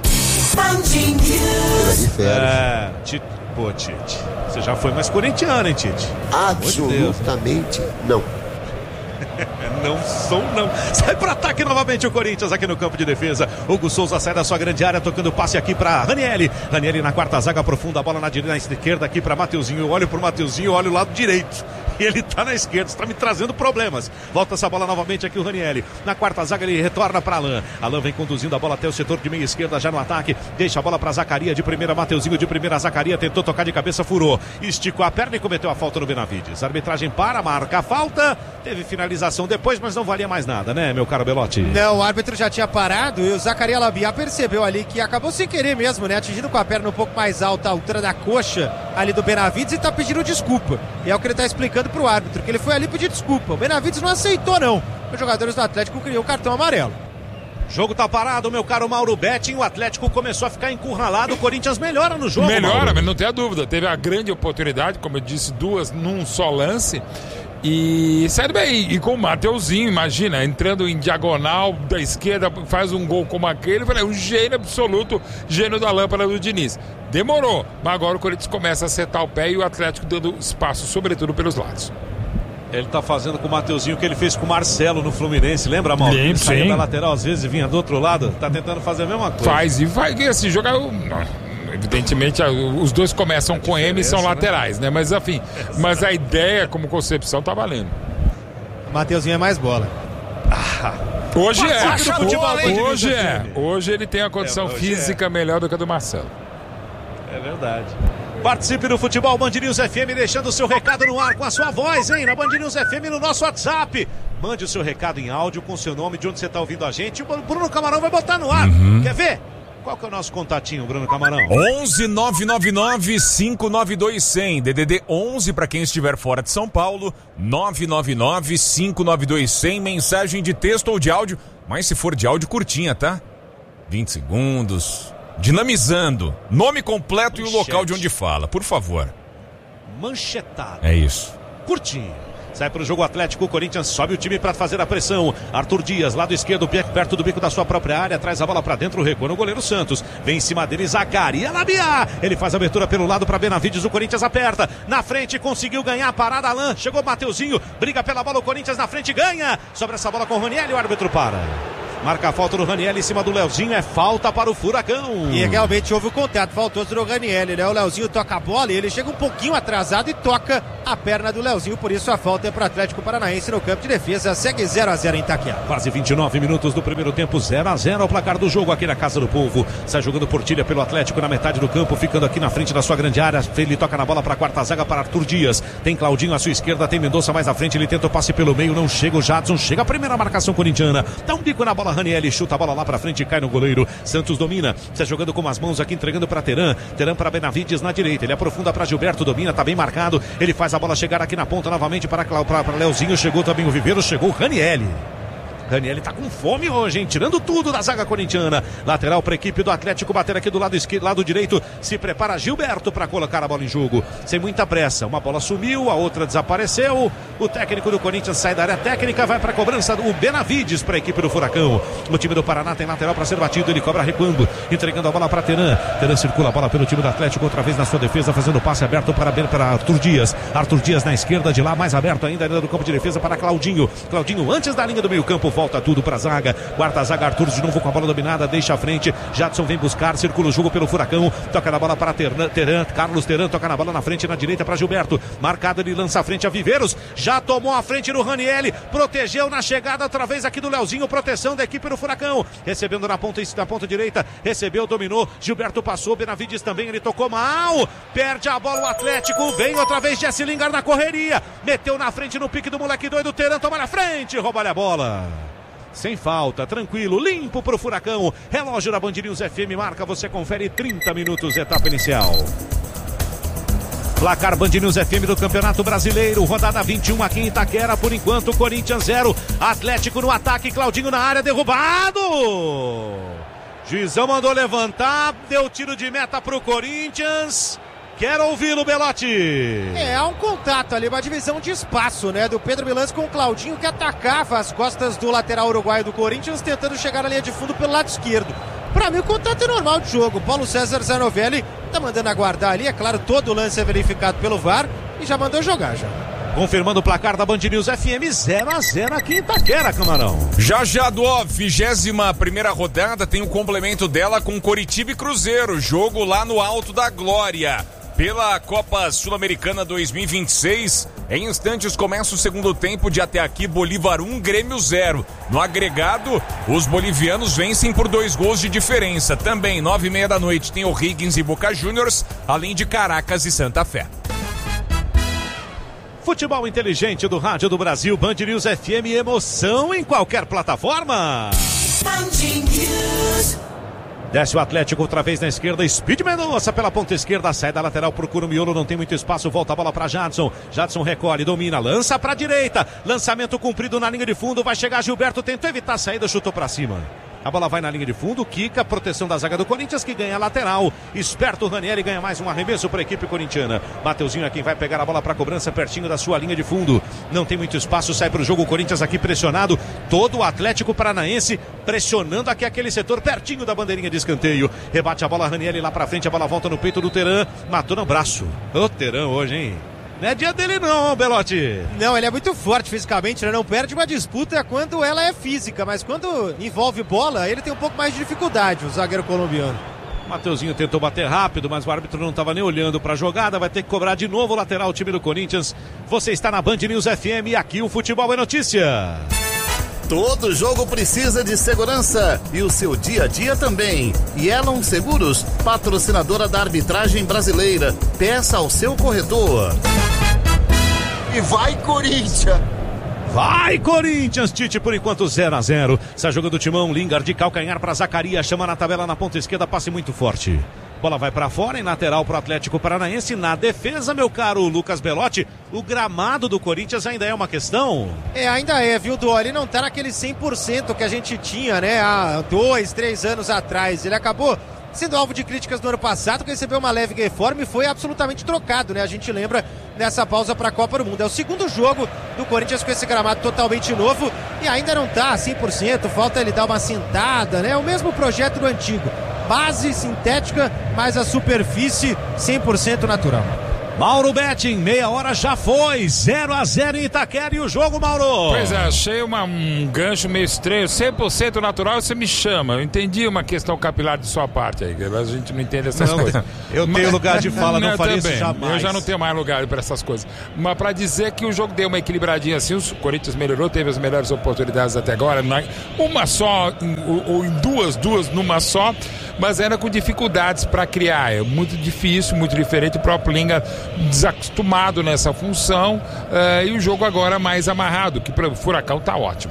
É, É, Tite, pô, Tite, você já foi mais corintiano, hein, Tite? absolutamente não. Não sou, não. Sai para ataque novamente o Corinthians aqui no campo de defesa. Hugo Souza sai da sua grande área, tocando passe aqui para Ranieri. Ranieri na quarta zaga, aprofunda a bola na direita, na esquerda aqui para Mateuzinho. Eu olho pro Mateuzinho, olho o lado direito. E ele tá na esquerda, está me trazendo problemas. Volta essa bola novamente aqui o Ranieri. Na quarta zaga ele retorna para Alain. Alain vem conduzindo a bola até o setor de meia esquerda já no ataque. Deixa a bola para Zacarias de primeira, Mateuzinho de primeira, Zacarias tentou tocar de cabeça, furou. Esticou a perna e cometeu a falta no Benavides. A arbitragem para, marca a falta. Teve finalização depois, mas não valia mais nada, né, meu caro Belotti? Não, o árbitro já tinha parado e o Zacarias Labiá percebeu ali que acabou sem querer mesmo, né? Atingindo com a perna um pouco mais alta, a altura da coxa ali do Benavides, e tá pedindo desculpa. E é o que ele tá explicando pro árbitro, que ele foi ali pedir desculpa. O Benavides não aceitou, não. Os jogadores do Atlético criou o cartão amarelo. Jogo tá parado, meu caro Mauro Betting. O Atlético começou a ficar encurralado. O Corinthians melhora no jogo. Melhora, Mauro. mas não tem a dúvida. Teve a grande oportunidade, como eu disse, duas num só lance. E sério bem, e com o Mateuzinho, imagina, entrando em diagonal da esquerda, faz um gol como aquele, falei, um gênio absoluto, gênio da lâmpada do Diniz. Demorou, mas agora o Corinthians começa a acertar o pé e o Atlético dando espaço, sobretudo pelos lados. Ele tá fazendo com o Mateuzinho o que ele fez com o Marcelo no Fluminense, lembra, Mauro? Lembro, Ele saía sim. da lateral às vezes e vinha do outro lado. Tá tentando fazer a mesma coisa. Faz e vai, e assim, jogar. Evidentemente, os dois começam com M e são né? laterais, né? Mas enfim, mas a ideia como concepção tá valendo. O Mateuzinho é mais bola. Hoje é, Participe do futebol, além de hoje News é. F M. Hoje ele tem a condição É, hoje física melhor do que a do Marcelo. É verdade. Participe do futebol Band News F M, deixando o seu recado no ar com a sua voz, hein? Na Band News F M, no nosso WhatsApp. Mande o seu recado em áudio com seu nome, de onde você está ouvindo a gente. O Bruno Camarão vai botar no ar. Uhum. Quer ver? Qual que é o nosso contatinho, Bruno Camarão? onze nove nove nove cinco nove dois zero zero, D D D onze para quem estiver fora de São Paulo, nove nove nove cinco nove dois zero zero, mensagem de texto ou de áudio, mas se for de áudio curtinha, tá? vinte segundos, dinamizando, nome completo Manchete. E o local de onde fala, por favor. Manchetado. É isso. Curtinho. Sai pro jogo Atlético, o Corinthians sobe o time para fazer a pressão. Arthur Dias, lado esquerdo, perto do bico da sua própria área, traz a bola para dentro, recua no goleiro Santos. Vem em cima dele, Zacaria Labiá. Ele faz a abertura pelo lado para Benavides, o Corinthians aperta. Na frente, conseguiu ganhar a parada, Alain. Chegou Mateuzinho, briga pela bola, o Corinthians na frente ganha. Sobre essa bola com o Raniel, o árbitro para. Marca a falta do Raniel em cima do Leozinho, é falta para o Furacão. E realmente houve o contato, faltou o Raniel, né? O Leozinho toca a bola e ele chega um pouquinho atrasado e toca a perna do Leozinho, por isso a falta é para o Atlético Paranaense no campo de defesa, segue zero a zero em Itaquera. Quase vinte e nove minutos do primeiro tempo, zero a zero ao placar do jogo aqui na Casa do Povo. Sai jogando Portilha pelo Atlético na metade do campo, ficando aqui na frente da sua grande área. Ele toca na bola para a quarta zaga para Arthur Dias. Tem Claudinho à sua esquerda, tem Mendonça mais à frente, ele tenta o passe pelo meio, não chega o Jadson, chega a primeira marcação corintiana. Dá um bico na bola, Raniel chuta a bola lá pra frente e cai no goleiro. Santos domina, está jogando com as mãos aqui, entregando para Teran. Teran para Benavides na direita, ele aprofunda para Gilberto, domina, tá bem marcado. Ele faz a bola chegar aqui na ponta novamente para, para, para Leozinho. Chegou também o Viveiro, chegou o Raniel. Raniel tá com fome hoje, hein? Tirando tudo da zaga corintiana. Lateral para a equipe do Atlético bater aqui do lado esquerdo, lado direito. Se prepara Gilberto para colocar a bola em jogo. Sem muita pressa. Uma bola sumiu, a outra desapareceu. O técnico do Corinthians sai da área técnica, vai para a cobrança. O Benavides para a equipe do Furacão. O time do Paraná tem lateral para ser batido. Ele cobra recuando, entregando a bola para Teran. Teran circula a bola pelo time do Atlético, outra vez na sua defesa, fazendo passe aberto para, para Arthur Dias. Arthur Dias na esquerda, de lá mais aberto ainda, ainda do campo de defesa para Claudinho. Claudinho antes da linha do meio campo, volta tudo para a zaga, quarta zaga, Arthur de novo com a bola dominada, deixa a frente, Jadson vem buscar, circula o jogo pelo Furacão, toca na bola para Teran, Teran, Carlos Teran, toca na bola na frente, na direita para Gilberto, marcado, ele lança a frente a Viveiros, já tomou a frente no Raniel, protegeu na chegada outra vez aqui do Leozinho, proteção da equipe do Furacão, recebendo na ponta, na ponta direita, recebeu, dominou, Gilberto passou, Benavides também, ele tocou mal, perde a bola o Atlético, vem outra vez Jesse Lingard na correria, meteu na frente no pique do moleque doido, Teran toma na frente, rouba-lhe a bola. Sem falta, tranquilo, limpo pro Furacão. Relógio da Band News F M marca, você confere trinta minutos, etapa inicial. Placar Band News F M do Campeonato Brasileiro, rodada vinte e um aqui em Itaquera, por enquanto Corinthians zero, Atlético no ataque, Claudinho na área, derrubado! Juizão mandou levantar, deu tiro de meta pro Corinthians. Quero ouvi-lo, Belotti. É, há um contato ali, uma divisão de espaço, né, do Pedro Milans com o Claudinho, que atacava as costas do lateral uruguaio do Corinthians, tentando chegar na linha de fundo pelo lado esquerdo. Pra mim, o contato é normal de jogo. Paulo César Zanovelli tá mandando aguardar ali, é claro, todo o lance é verificado pelo V A R e já mandou jogar, já. Confirmando o placar da Band News F M, zero a zero aqui em Itaquera, Camarão. Já já do vigésima primeira rodada tem o complemento dela com Coritiba e Cruzeiro, jogo lá no Alto da Glória. Pela Copa Sul-Americana dois mil e vinte e seis, em instantes começa o segundo tempo de até aqui, Bolívar um, Grêmio zero. No agregado, os bolivianos vencem por dois gols de diferença. Também, nove e meia da noite, tem o Higgins e Boca Juniors, além de Caracas e Santa Fé. Futebol inteligente do Rádio do Brasil, Band News F M, emoção em qualquer plataforma. Band News. Desce o Atlético outra vez na esquerda, Speed Mendonça pela ponta esquerda, sai da lateral, procura o miolo, não tem muito espaço, volta a bola para Jadson, Jadson recolhe, domina, lança para direita, lançamento cumprido na linha de fundo, vai chegar Gilberto, tentou evitar a saída, chutou para cima. A bola vai na linha de fundo, quica, proteção da zaga do Corinthians que ganha a lateral. Esperto o Raniel ganha mais um arremesso para a equipe corintiana. Mateuzinho é quem vai pegar a bola para a cobrança pertinho da sua linha de fundo. Não tem muito espaço, sai para o jogo o Corinthians aqui pressionado. Todo o Atlético Paranaense pressionando aqui aquele setor pertinho da bandeirinha de escanteio. Rebate a bola, Raniel lá para frente, a bola volta no peito do Teran. Matou no braço. Ô Teran hoje, hein? Não é dia dele não, Belotti. Não, ele é muito forte fisicamente, né? Não perde uma disputa quando ela é física, mas quando envolve bola, ele tem um pouco mais de dificuldade, o zagueiro colombiano. Mateuzinho tentou bater rápido, mas o árbitro não estava nem olhando para a jogada, vai ter que cobrar de novo o lateral, o time do Corinthians. Você está na Band News F M e aqui o Futebol é Notícia. Todo jogo precisa de segurança e o seu dia a dia também. Yellow Seguros, patrocinadora da arbitragem brasileira. Peça ao seu corretor. E vai, Corinthians! Vai, Corinthians, Tite, por enquanto zero a zero. Sai jogando o timão, Lingard de calcanhar para Zacarias, chama na tabela na ponta esquerda, passe muito forte. Bola vai para fora, em lateral para o Atlético Paranaense. Na defesa, meu caro Lucas Belotti, o gramado do Corinthians ainda é uma questão? É, ainda é, viu, Dó? Ele não tá naquele cem por cento que a gente tinha, né, há dois, três anos atrás. Ele acabou sendo alvo de críticas no ano passado, que recebeu uma leve reforma e foi absolutamente trocado, né? A gente lembra nessa pausa para a Copa do Mundo. É o segundo jogo do Corinthians com esse gramado totalmente novo e ainda não tá cem por cento, falta ele dar uma sentada, né? O mesmo projeto do antigo. Base sintética, mas a superfície cem por cento natural. Mauro Betting, meia hora já foi, zero a zero em Itaquera e o jogo, Mauro. Pois é, achei uma, um gancho meio estranho, cem por cento natural, você me chama. Eu entendi uma questão capilar de sua parte aí, a gente não entende essas não, coisas. Eu tenho lugar de fala, não, não faria também, isso jamais. Eu já não tenho mais lugar para essas coisas. Mas para dizer que o jogo deu uma equilibradinha assim, o Corinthians melhorou, teve as melhores oportunidades até agora, uma só, ou em duas, duas numa só, mas era com dificuldades para criar. É muito difícil, muito diferente, o próprio Linga desacostumado nessa função, uh, e o jogo agora mais amarrado, que para o Furacão tá ótimo.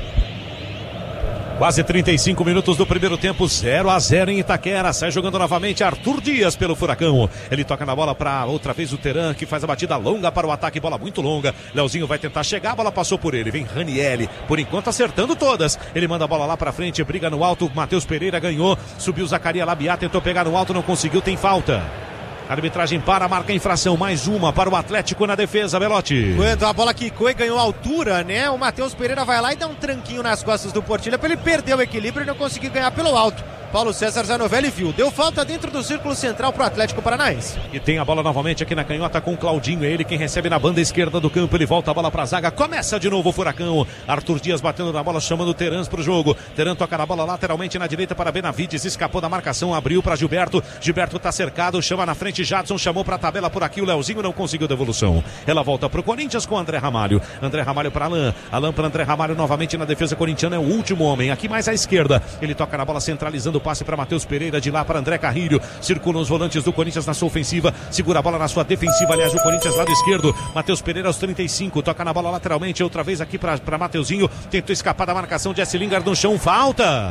Quase trinta e cinco minutos do primeiro tempo, zero a zero em Itaquera. Sai jogando novamente Arthur Dias pelo Furacão. Ele toca na bola para outra vez o Teran, que faz a batida longa para o ataque, bola muito longa. Leozinho vai tentar chegar, a bola passou por ele. Vem Ranielli, por enquanto acertando todas. Ele manda a bola lá para frente, briga no alto. Matheus Pereira ganhou, subiu Zacaria Labiá, tentou pegar no alto, não conseguiu, tem falta. Arbitragem para, marca a infração, mais uma para o Atlético na defesa, Belotti. Quando a bola quicou e ganhou altura, né? O Matheus Pereira vai lá e dá um tranquinho nas costas do Portilha para ele perder o equilíbrio e não conseguir ganhar pelo alto. Paulo César Zanovelli viu, deu falta dentro do círculo central pro Atlético Paranaense. E tem a bola novamente aqui na canhota com o Claudinho, é ele quem recebe na banda esquerda do campo, ele volta a bola pra zaga, começa de novo o Furacão. Arthur Dias batendo na bola, chamando o Terans pro jogo. Teran toca na bola lateralmente na direita para Benavides, escapou da marcação, abriu para Gilberto. Gilberto tá cercado, chama na frente Jadson, chamou pra tabela por aqui, o Leozinho não conseguiu devolução. Ela volta pro Corinthians com André Ramalho. André Ramalho para Alain, Alain para André Ramalho novamente na defesa corintiana, é o último homem, aqui mais à esquerda. Ele toca na bola centralizando o passe para Matheus Pereira. De lá para André Carrilho, circulam os volantes do Corinthians na sua ofensiva, segura a bola na sua defensiva, aliás o Corinthians lado esquerdo, Matheus Pereira aos trinta e cinco, toca na bola lateralmente, outra vez aqui para Mateuzinho, tentou escapar da marcação, Jesse Lingard no chão, falta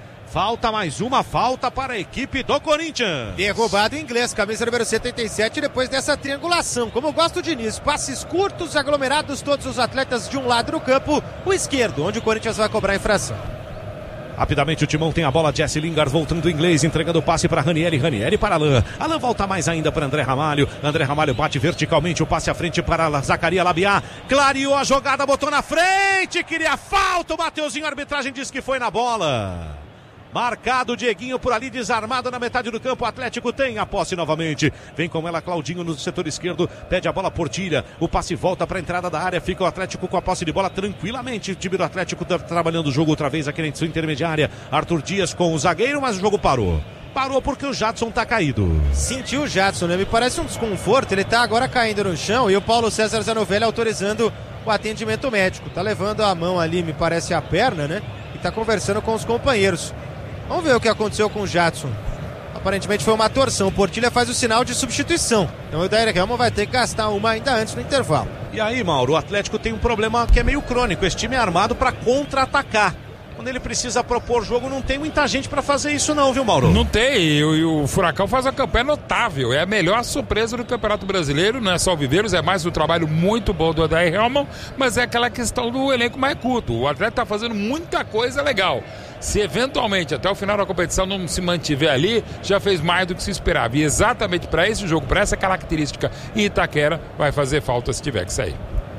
falta mais uma falta para a equipe do Corinthians. Derrubado em inglês, camisa número setenta e sete, depois dessa triangulação, como eu gosto de nisso, passes curtos, aglomerados, todos os atletas de um lado do campo, o esquerdo, onde o Corinthians vai cobrar a infração. Rapidamente o Timão tem a bola, Jesse Lingard voltando em inglês, entregando o passe para Ranieri, Ranieri para Alain. Alain volta mais ainda para André Ramalho. André Ramalho bate verticalmente, o passe à frente para Zacaria Labiá. Clareou a jogada, botou na frente, queria falta, o Mateuzinho, a arbitragem diz que foi na bola. Marcado o Dieguinho por ali, desarmado na metade do campo. O Atlético tem a posse novamente. Vem com ela Claudinho no setor esquerdo. Pede a bola Portilha. O passe volta para a entrada da área. Fica o Atlético com a posse de bola tranquilamente. O time do Atlético tá trabalhando o jogo outra vez aqui na sua intermediária. Arthur Dias com o zagueiro, mas o jogo parou. Parou porque o Jadson tá caído. Sentiu o Jadson, né? Me parece um desconforto. Ele tá agora caindo no chão e o Paulo César Zanovelli autorizando o atendimento médico. Tá levando a mão ali, me parece a perna, né? E tá conversando com os companheiros. Vamos ver o que aconteceu com o Jadson. Aparentemente foi uma torção. O Portilha faz o sinal de substituição. Então o Daíra Helman vai ter que gastar uma ainda antes no intervalo. E aí, Mauro, o Atlético tem um problema que é meio crônico. Esse time é armado para contra-atacar. Quando ele precisa propor jogo, não tem muita gente para fazer isso não, viu, Mauro? Não tem, e o, e o Furacão faz uma campanha notável, é a melhor surpresa do Campeonato Brasileiro, não é só o Viveiros, é mais um trabalho muito bom do Odair Helman, mas é aquela questão do elenco mais curto, o atleta tá fazendo muita coisa legal. Se eventualmente até o final da competição não se mantiver ali, já fez mais do que se esperava, e exatamente para esse jogo, para essa característica, Itaquera vai fazer falta se tiver que sair.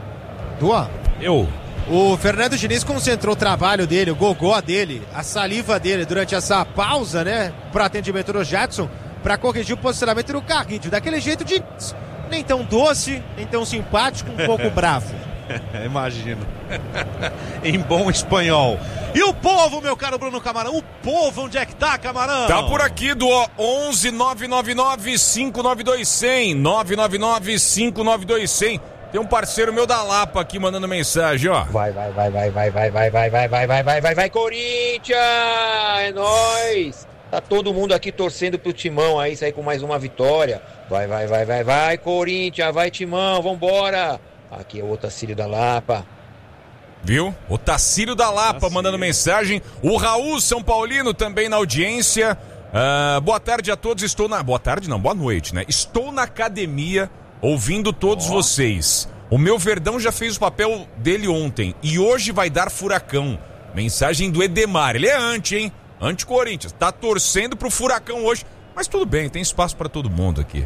Duan, eu... O Fernando Diniz concentrou o trabalho dele, o gogó dele, a saliva dele durante essa pausa, né, para atendimento do Jadson, para corrigir o posicionamento do Carrilho, daquele jeito de nem tão doce, nem tão simpático, um pouco bravo. Imagino. Em bom espanhol. E o povo, meu caro Bruno Camarão? O povo, onde é que tá, Camarão? Tá por aqui do onze nove nove nove cinco nove dois zero zero nove nove nove cinco nove dois zero zero. Tem um parceiro meu da Lapa aqui mandando mensagem, ó. Vai, vai, vai, vai, vai, vai, vai, vai, vai, vai, vai, vai, vai, vai, Corinthians! É nóis! Tá todo mundo aqui torcendo pro Timão aí, sair com mais uma vitória. Vai, vai, vai, vai, vai, Corinthians, vai, Timão, vambora! Aqui é o Otacílio da Lapa. Viu? O Tacílio da Lapa Tacílio. mandando mensagem. O Raul São Paulino também na audiência. Uh, boa tarde a todos, estou na... Boa tarde não, boa noite, né? Estou na academia... ouvindo todos oh. vocês. O meu Verdão já fez o papel dele ontem e hoje vai dar Furacão. Mensagem do Edemar. Ele é anti, hein? anti-Corinthians. Tá torcendo pro Furacão hoje, mas tudo bem, tem espaço para todo mundo aqui.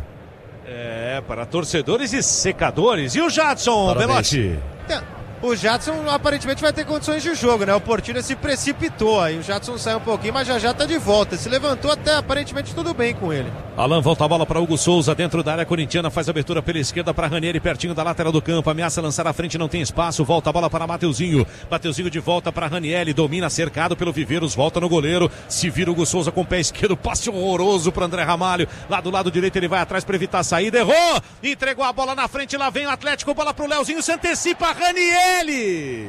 É, para torcedores e secadores. E o Jadson, Belotti? O Jadson aparentemente vai ter condições de jogo, né? O Portilha se precipitou aí. O Jadson saiu um pouquinho, mas já já tá de volta. Se levantou até, aparentemente tudo bem com ele. Alan volta a bola para Hugo Souza dentro da área corintiana, faz abertura pela esquerda para Ranieri, pertinho da lateral do campo, ameaça lançar à frente, não tem espaço, volta a bola para Mateuzinho, Mateuzinho de volta para Ranieri, domina cercado pelo Viveiros, volta no goleiro, se vira Hugo Souza com o pé esquerdo, passe horroroso para André Ramalho, lá do lado direito ele vai atrás para evitar a saída, errou, entregou a bola na frente, lá vem o Atlético, bola pro Leozinho, se antecipa Ranieri.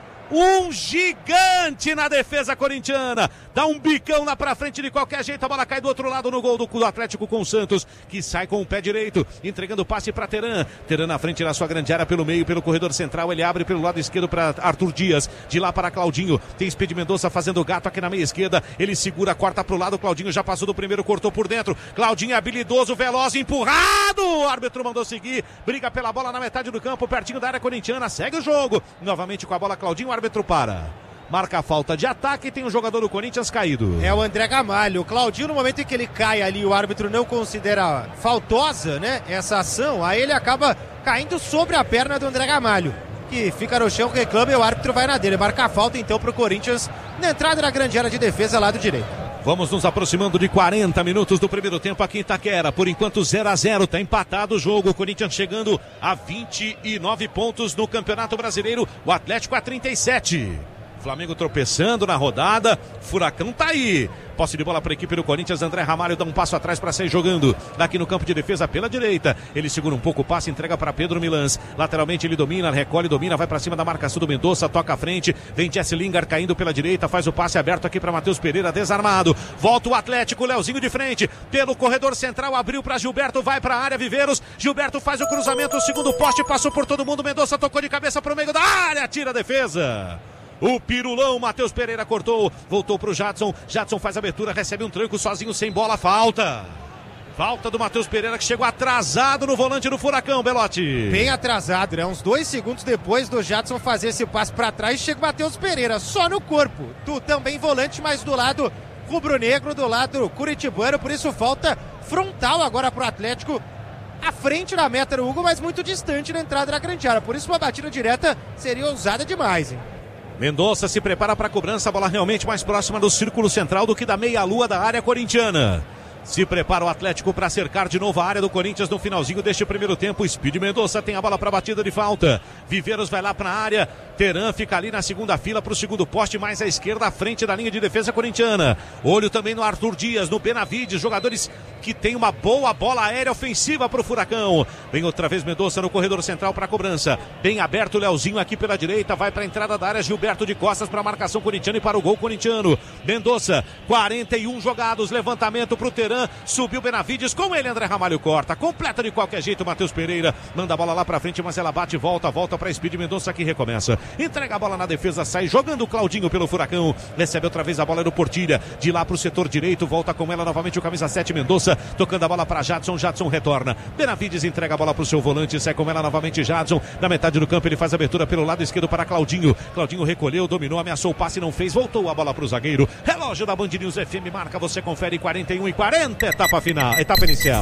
Um gigante na defesa corintiana, dá um bicão lá pra frente de qualquer jeito, a bola cai do outro lado no gol do Atlético com o Santos, que sai com o pé direito, entregando o passe pra Teran, Teran na frente na sua grande área pelo meio, pelo corredor central, ele abre pelo lado esquerdo para Arthur Dias, de lá para Claudinho, tem Speed Mendonça fazendo o gato aqui na meia esquerda, ele segura, corta pro lado, Claudinho já passou do primeiro, cortou por dentro, Claudinho é habilidoso, veloz, empurrado, o árbitro mandou seguir, briga pela bola na metade do campo, pertinho da área corintiana, segue o jogo, novamente com a bola Claudinho, o árbitro para, marca a falta de ataque e tem um jogador do Corinthians caído. É o André Gamalho. O Claudinho, no momento em que ele cai ali, o árbitro não considera faltosa, né, essa ação, aí ele acaba caindo sobre a perna do André Gamalho, que fica no chão, reclama e o árbitro vai na dele. Marca a falta então pro Corinthians na entrada da grande área de defesa, lado direito. Vamos nos aproximando de quarenta minutos do primeiro tempo aqui em Itaquera. Por enquanto zero a zero, está empatado o jogo. O Corinthians chegando a vinte e nove pontos no Campeonato Brasileiro. O Atlético a trinta e sete. Flamengo tropeçando na rodada. Furacão tá aí. Posse de bola para a equipe do Corinthians. André Ramalho dá um passo atrás para sair jogando. Aqui no campo de defesa pela direita. Ele segura um pouco o passe, entrega para Pedro Milans. Lateralmente ele domina, recolhe, domina, vai para cima da marcação do Mendonça, toca à frente. Vem Jesse Lingard caindo pela direita, faz o passe aberto aqui para Matheus Pereira, desarmado. Volta o Atlético, Leozinho de frente. Pelo corredor central, abriu para Gilberto, vai para a área, Viveiros. Gilberto faz o cruzamento, o segundo poste, passou por todo mundo. Mendonça tocou de cabeça para o meio da área, tira a defesa. O pirulão, Matheus Pereira cortou, voltou pro Jadson, Jadson faz a abertura, recebe um tranco sozinho, sem bola, falta. Falta do Matheus Pereira, que chegou atrasado no volante do Furacão, Belotti. Bem atrasado, né? Uns dois segundos depois do Jadson fazer esse passe para trás, chega o Matheus Pereira, só no corpo. Tu também volante, mas do lado rubro-negro, do lado curitibano, por isso falta frontal agora pro Atlético. À frente da meta do Hugo, mas muito distante na entrada da grande área. Por isso uma batida direta seria ousada demais, hein? Mendonça se prepara para a cobrança, a bola realmente mais próxima do círculo central do que da meia-lua da área corintiana. Se prepara o Atlético para cercar de novo a área do Corinthians no finalzinho deste primeiro tempo. Speed Mendonça tem a bola para batida de falta. Viveiros vai lá para a área. Teran fica ali na segunda fila para o segundo poste, mais à esquerda, à frente da linha de defesa corintiana. Olho também no Arthur Dias, no Benavides, jogadores que tem uma boa bola aérea ofensiva para o Furacão. Vem outra vez Mendonça no corredor central para a cobrança. Bem aberto o Leozinho aqui pela direita, vai para a entrada da área. Gilberto de costas para a marcação corintiana e para o gol corintiano. Mendonça, quarenta e um jogados, levantamento para o Teran. Subiu Benavides, com ele André Ramalho corta, completa de qualquer jeito Matheus Pereira, manda a bola lá pra frente, mas ela bate, volta, volta pra Speed Mendonça que recomeça, entrega a bola na defesa, sai jogando o Claudinho pelo Furacão, recebe outra vez a bola do Portilha, de lá pro setor direito, volta com ela novamente o camisa sete Mendonça, tocando a bola pra Jadson, Jadson retorna, Benavides entrega a bola pro seu volante, sai com ela novamente Jadson, na metade do campo ele faz a abertura pelo lado esquerdo para Claudinho, Claudinho recolheu, dominou, ameaçou o passe, não fez, voltou a bola pro zagueiro, relógio da Band News F M marca, você confere quarenta e um e quarenta. Etapa final, etapa inicial.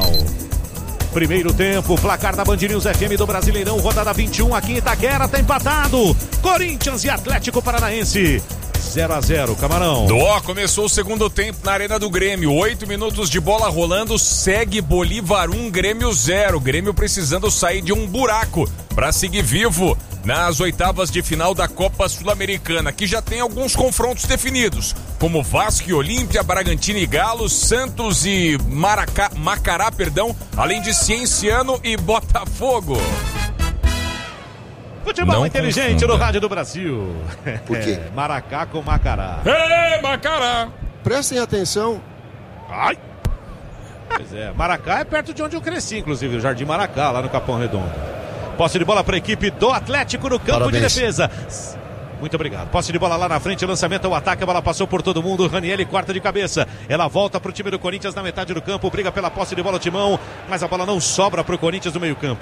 Primeiro tempo, placar da Band News F M do Brasileirão, rodada vinte e um aqui em Itaquera, tá empatado. Corinthians e Atlético Paranaense. zero a zero, Camarão. Dó, começou o segundo tempo na Arena do Grêmio. Oito minutos de bola rolando, segue Bolívar um, Grêmio zero. Grêmio precisando sair de um buraco para seguir vivo nas oitavas de final da Copa Sul-Americana, que já tem alguns confrontos definidos, como Vasco e Olímpia, Bragantino e Galo, Santos e Maracá, Macará, perdão, além de Cienciano e Botafogo. Futebol Não inteligente confunda. no Rádio do Brasil. Por quê? É, Maracá com Macará. É, Macará! Prestem atenção. Ai! Pois é, Maracá é perto de onde eu cresci, inclusive, o Jardim Maracá, lá no Capão Redondo. Posse de bola para a equipe do Atlético no campo Parabéns. de defesa. Muito obrigado. Posse de bola lá na frente, lançamento ao ataque, a bola passou por todo mundo. Ranieri corta de cabeça. Ela volta para o time do Corinthians na metade do campo, briga pela posse de bola o Timão, mas a bola não sobra para o Corinthians no meio-campo.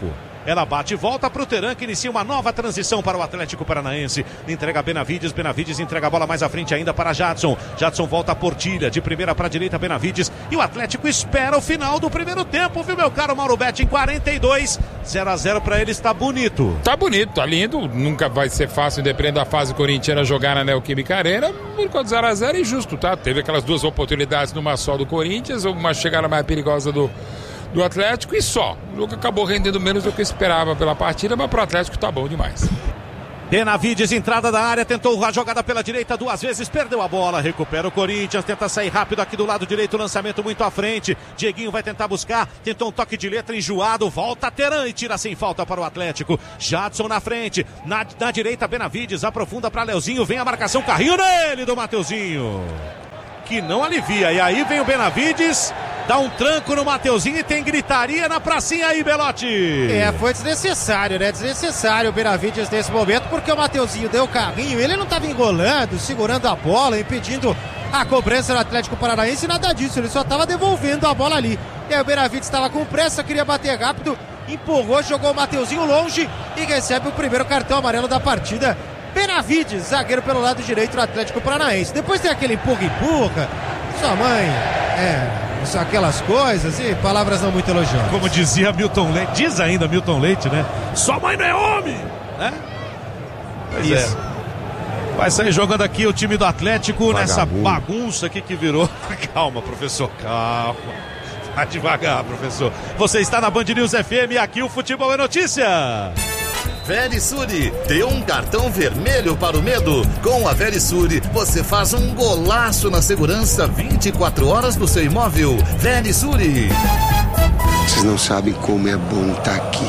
Ela bate e volta pro Teran, que inicia uma nova transição para o Atlético Paranaense. Entrega Benavides, Benavides entrega a bola mais à frente ainda para Jadson. Jadson volta a Portilha, de primeira para a direita, Benavides. E o Atlético espera o final do primeiro tempo, viu, meu caro Mauro Betti? Em quarenta e dois, zero a zero para eles, tá bonito. Tá bonito, tá lindo. Nunca vai ser fácil, dependendo da fase corintiana, jogar na Neoquímica Arena. Enquanto zero a zero é injusto, tá? Teve aquelas duas oportunidades numa só do Corinthians, uma chegada mais perigosa do, do Atlético e só. O jogo acabou rendendo menos do que esperava pela partida, mas pro Atlético tá bom demais. Benavides, entrada da área, tentou a jogada pela direita duas vezes, perdeu a bola, recupera o Corinthians, tenta sair rápido aqui do lado direito, lançamento muito à frente, Dieguinho vai tentar buscar, tentou um toque de letra enjoado, volta Teran e tira sem falta para o Atlético. Jadson na frente, na, na direita Benavides, aprofunda para Leozinho, vem a marcação, carrinho nele do Mateuzinho, que não alivia, e aí vem o Benavides, dá um tranco no Mateuzinho e tem gritaria na pracinha aí, Belotti. É, foi desnecessário, né? Desnecessário o Benavides nesse momento, porque o Mateuzinho deu o carrinho, ele não estava engolando, segurando a bola, impedindo a cobrança do Atlético Paranaense, nada disso, ele só estava devolvendo a bola ali. E aí o Benavides estava com pressa, queria bater rápido, empurrou, jogou o Mateuzinho longe e recebe o primeiro cartão amarelo da partida. Benavides, zagueiro pelo lado direito do Atlético Paranaense. Depois tem aquele empurra-empurra, sua mãe, é... Isso, aquelas coisas e palavras não muito elogiosas. Como dizia Milton Leite, diz ainda Milton Leite, né? Sua mãe não é homem, né? Pois Isso. É. Vai sair jogando aqui o time do Atlético Vagabundo. Nessa bagunça aqui que virou. Calma, professor, calma. Vai devagar, professor. Você está na Band News F M e aqui o Futebol é Notícia. Verisuri, dê um cartão vermelho para o medo. Com a Verisuri, você faz um golaço na segurança vinte e quatro horas do seu imóvel. Verisuri. Vocês não sabem como é bom estar aqui.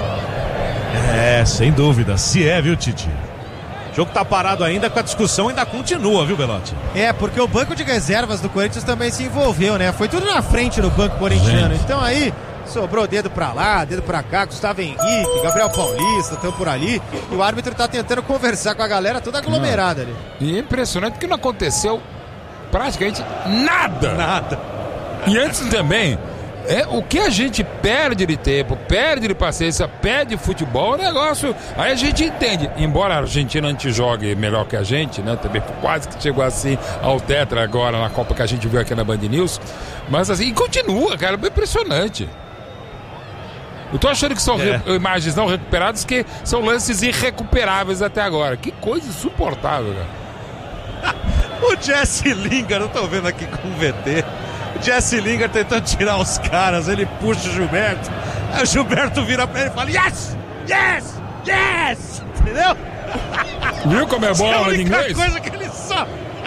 É, sem dúvida. Se é, viu, Titi? O jogo tá parado ainda, com a discussão ainda continua, viu, Belotti? É, porque o banco de reservas do Corinthians também se envolveu, né? Foi tudo na frente do banco corintiano. Gente. Então aí... sobrou dedo pra lá, dedo pra cá, Gustavo Henrique, Gabriel Paulista, estão por ali. E o árbitro tá tentando conversar com a galera toda aglomerada ali. E é impressionante que não aconteceu praticamente nada. Nada. E antes também, é, o que a gente perde de tempo, perde de paciência, perde de futebol, o negócio, aí a gente entende. Embora a Argentina não jogue melhor que a gente, né? Também quase que chegou assim ao tetra agora na Copa que a gente viu aqui na Band News. Mas assim, e continua, cara, é impressionante. Eu tô achando que são é. re- imagens não recuperadas, que são lances irrecuperáveis até agora. Que coisa insuportável, cara. O Jesse Lingard, eu tô vendo aqui com o V T. O Jesse Lingard tentando tirar os caras, ele puxa o Gilberto. Aí o Gilberto vira pra ele e fala: Yes! Yes! Yes! Entendeu? Viu como é bola em inglês? É a única coisa que ele sabe.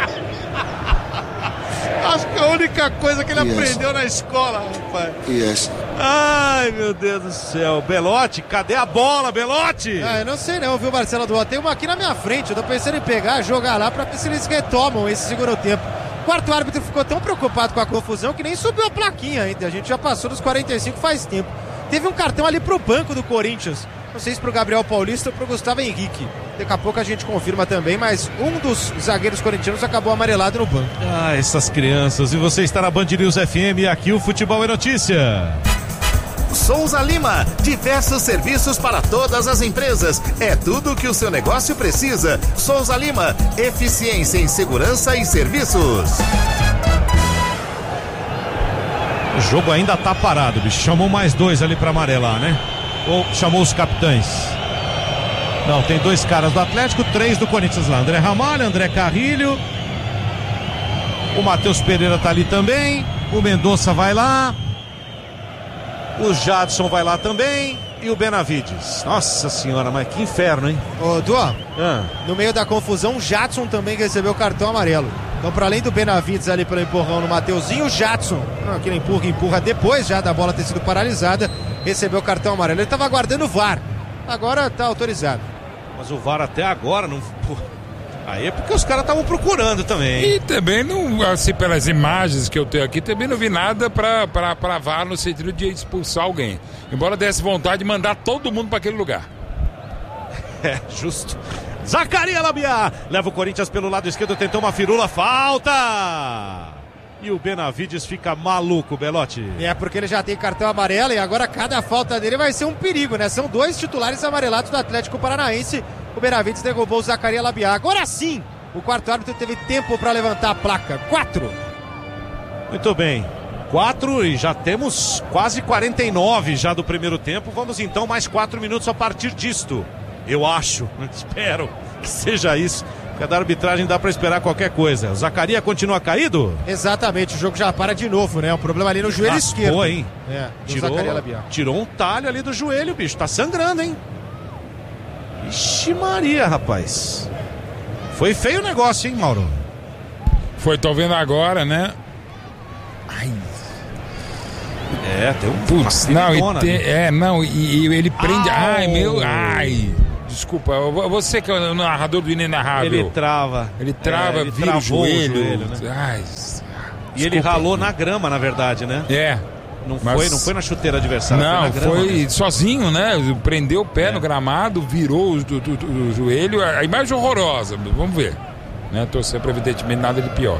Acho que é a única coisa que ele yes. aprendeu na escola, rapaz. Yes. Ai, meu Deus do céu. Belotti, cadê a bola, Belotti? Ah, eu não sei não, viu, Marcelo Duarte? Tem uma aqui na minha frente. Eu tô pensando em pegar, jogar lá pra ver se eles retomam esse segundo tempo. O quarto árbitro ficou tão preocupado com a confusão que nem subiu a plaquinha ainda. A gente já passou dos quarenta e cinco faz tempo. Teve um cartão ali pro banco do Corinthians. Não sei se pro Gabriel Paulista ou pro Gustavo Henrique. Daqui a pouco a gente confirma também, mas um dos zagueiros corintianos acabou amarelado no banco. Ah, essas crianças. E você está na Band News F M e aqui o Futebol é Notícia. Souza Lima, diversos serviços para todas as empresas. É tudo o que o seu negócio precisa. Souza Lima, eficiência em segurança e serviços. O jogo ainda tá parado, bicho. Chamou mais dois ali para amarelar, né? Ou chamou os capitães? Não, tem dois caras do Atlético, três do Corinthians lá. André Ramalho, André Carrilho. O Matheus Pereira tá ali também. O Mendonça vai lá. O Jadson vai lá também. E o Benavides. Nossa senhora, mas que inferno, hein? Ô, Duan, ah. no meio da confusão, o Jadson também recebeu o cartão amarelo. Então, para além do Benavides ali pelo empurrão no Mateuzinho, o Jadson, aquele empurra, empurra depois já da bola ter sido paralisada, recebeu o cartão amarelo. Ele estava aguardando o V A R. Agora tá autorizado. Mas o V A R até agora não... Aí é porque os caras estavam procurando também. E também, não, assim, pelas imagens que eu tenho aqui, também não vi nada pra, pra, pra V A R no sentido de expulsar alguém. Embora desse vontade de mandar todo mundo pra aquele lugar. É, justo. Zacarias Labiá leva o Corinthians pelo lado esquerdo, tentou uma firula, falta! E o Benavides fica maluco, Belotti. É, porque ele já tem cartão amarelo e agora cada falta dele vai ser um perigo, né? São dois titulares amarelados do Atlético Paranaense. O Benavides derrubou o Zacarias Labiá. Agora sim, o quarto árbitro teve tempo para levantar a placa. Quatro. Muito bem. Quatro e já temos quase quarenta e nove já do primeiro tempo. Vamos então mais quatro minutos a partir disto. Eu acho, espero que seja isso. Porque da arbitragem dá pra esperar qualquer coisa. O Zacarias continua caído? Exatamente, o jogo já para de novo, né? O problema ali no joelho ah, esquerdo. Pô, hein? É, tirou, tirou um talho ali do joelho, bicho. Tá sangrando, hein? Ixi Maria, rapaz. Foi feio o negócio, hein, Mauro? Foi, tô vendo agora, né? Ai. É, tem um... Putz, não, e te, é, não, e, e ele prende... Au. Ai, meu... Ai... Desculpa, você que é o narrador do Inenarrável. Ele trava. Ele trava, é, ele vira o joelho. O joelho, né? Ai, e desculpa. Ele ralou na grama, na verdade, né? É. Não, mas... foi, não foi na chuteira adversária. Não, foi, foi mesmo. sozinho, né? Prendeu o pé é. no gramado, virou o, o, o joelho. A imagem horrorosa, vamos ver. Né? Torcer para evidentemente nada de pior.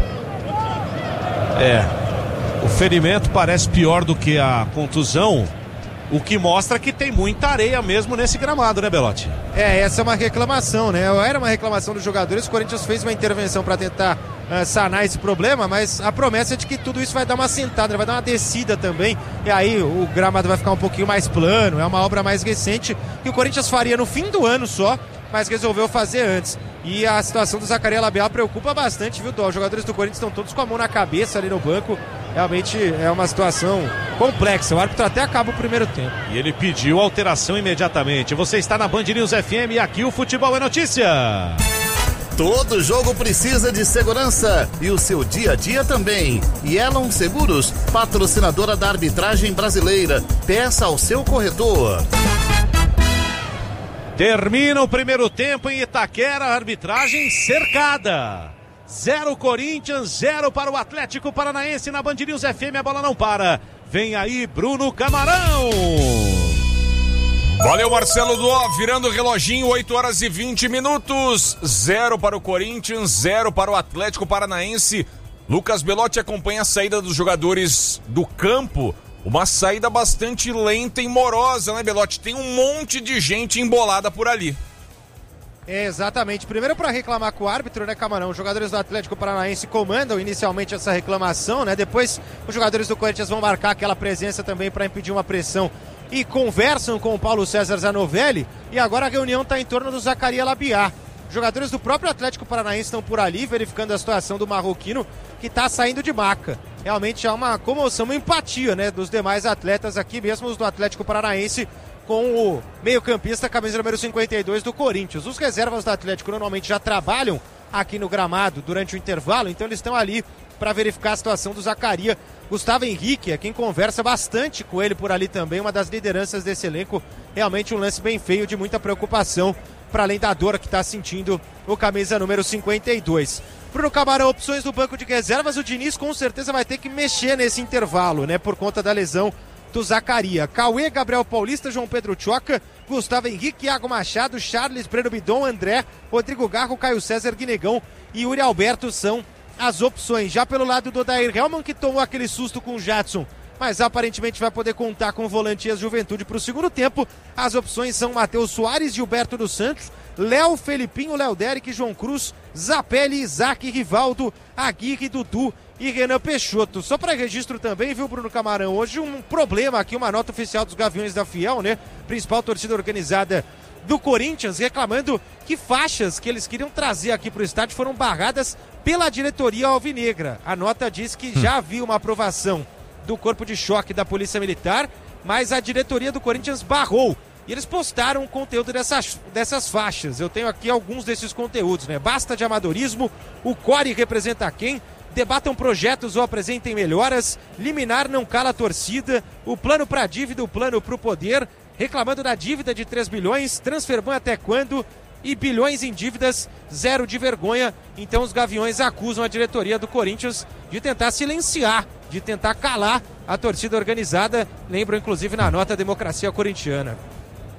É. O ferimento parece pior do que a contusão. O que mostra que tem muita areia mesmo nesse gramado, né, Belotti? É, essa é uma reclamação, né? Era uma reclamação dos jogadores. O Corinthians fez uma intervenção para tentar uh, sanar esse problema, mas a promessa é de que tudo isso vai dar uma sentada, vai dar uma descida também. E aí o gramado vai ficar um pouquinho mais plano. É uma obra mais recente que o Corinthians faria no fim do ano só, mas resolveu fazer antes. E a situação do Zacarias Labiá preocupa bastante, viu, Dó? Os jogadores do Corinthians estão todos com a mão na cabeça ali no banco. Realmente é uma situação complexa. O árbitro até acaba o primeiro tempo. E ele pediu alteração imediatamente. Você está na Band News F M e aqui o Futebol é Notícia. Todo jogo precisa de segurança e o seu dia a dia também. Yellow Seguros, patrocinadora da arbitragem brasileira. Peça ao seu corretor. Termina o primeiro tempo em Itaquera, arbitragem cercada. Zero Corinthians, zero para o Atlético Paranaense na Band News F M, a bola não para. Vem aí Bruno Camarão. Valeu, Marcelo Duó, virando o reloginho, oito horas e vinte minutos. Zero para o Corinthians, zero para o Atlético Paranaense. Lucas Belotti acompanha a saída dos jogadores do campo. Uma saída bastante lenta e morosa, né, Belotti? Tem um monte de gente embolada por ali. É, exatamente. Primeiro para reclamar com o árbitro, né, Camarão? Os jogadores do Atlético Paranaense comandam inicialmente essa reclamação, né? Depois os jogadores do Corinthians vão marcar aquela presença também para impedir uma pressão e conversam com o Paulo César Zanovelli. E agora a reunião está em torno do Zacarias Labiá. Os jogadores do próprio Atlético Paranaense estão por ali verificando a situação do marroquino que está saindo de maca. Realmente há uma comoção, uma empatia, né, dos demais atletas aqui, mesmo os do Atlético Paranaense, com o meio-campista, camisa número cinquenta e dois do Corinthians. Os reservas do Atlético normalmente já trabalham aqui no gramado durante o intervalo, então eles estão ali para verificar a situação do Zacarias. Gustavo Henrique é quem conversa bastante com ele por ali também, uma das lideranças desse elenco. Realmente um lance bem feio, de muita preocupação, para além da dor que está sentindo o camisa número cinquenta e dois. Bruno Camarão, opções do banco de reservas, o Diniz com certeza vai ter que mexer nesse intervalo, né, por conta da lesão do Zacarias. Cauê, Gabriel Paulista, João Pedro Tchoca, Gustavo Henrique, Iago Machado, Charles, Breno Bidon, André, Rodrigo Garro, Caio César, Guinegão e Yuri Alberto são as opções. Já pelo lado do Odair Hellmann, que tomou aquele susto com o Jadson, mas aparentemente vai poder contar com o volante e a Juventude para o segundo tempo. As opções são Matheus Soares, Gilberto dos Santos, Léo, Felipinho, Léo Derek, João Cruz, Zapelli, Isaac, Rivaldo, Aguirre, Dudu e Renan Peixoto. Só para registro também, viu, Bruno Camarão? Hoje um problema aqui, uma nota oficial dos Gaviões da Fiel, né? Principal torcida organizada do Corinthians, reclamando que faixas que eles queriam trazer aqui para o estádio foram barradas pela diretoria alvinegra. A nota diz que já havia uma aprovação do corpo de choque da Polícia Militar, mas a diretoria do Corinthians barrou. E eles postaram o conteúdo dessas, dessas faixas. Eu tenho aqui alguns desses conteúdos, né? Basta de amadorismo, o Core representa quem? Debatam projetos ou apresentem melhoras, liminar não cala a torcida, o plano para dívida, o plano para o poder, reclamando da dívida de três bilhões, transferban até quando? E bilhões em dívidas, zero de vergonha. Então os Gaviões acusam a diretoria do Corinthians de tentar silenciar, de tentar calar a torcida organizada. Lembram inclusive na nota a democracia corintiana.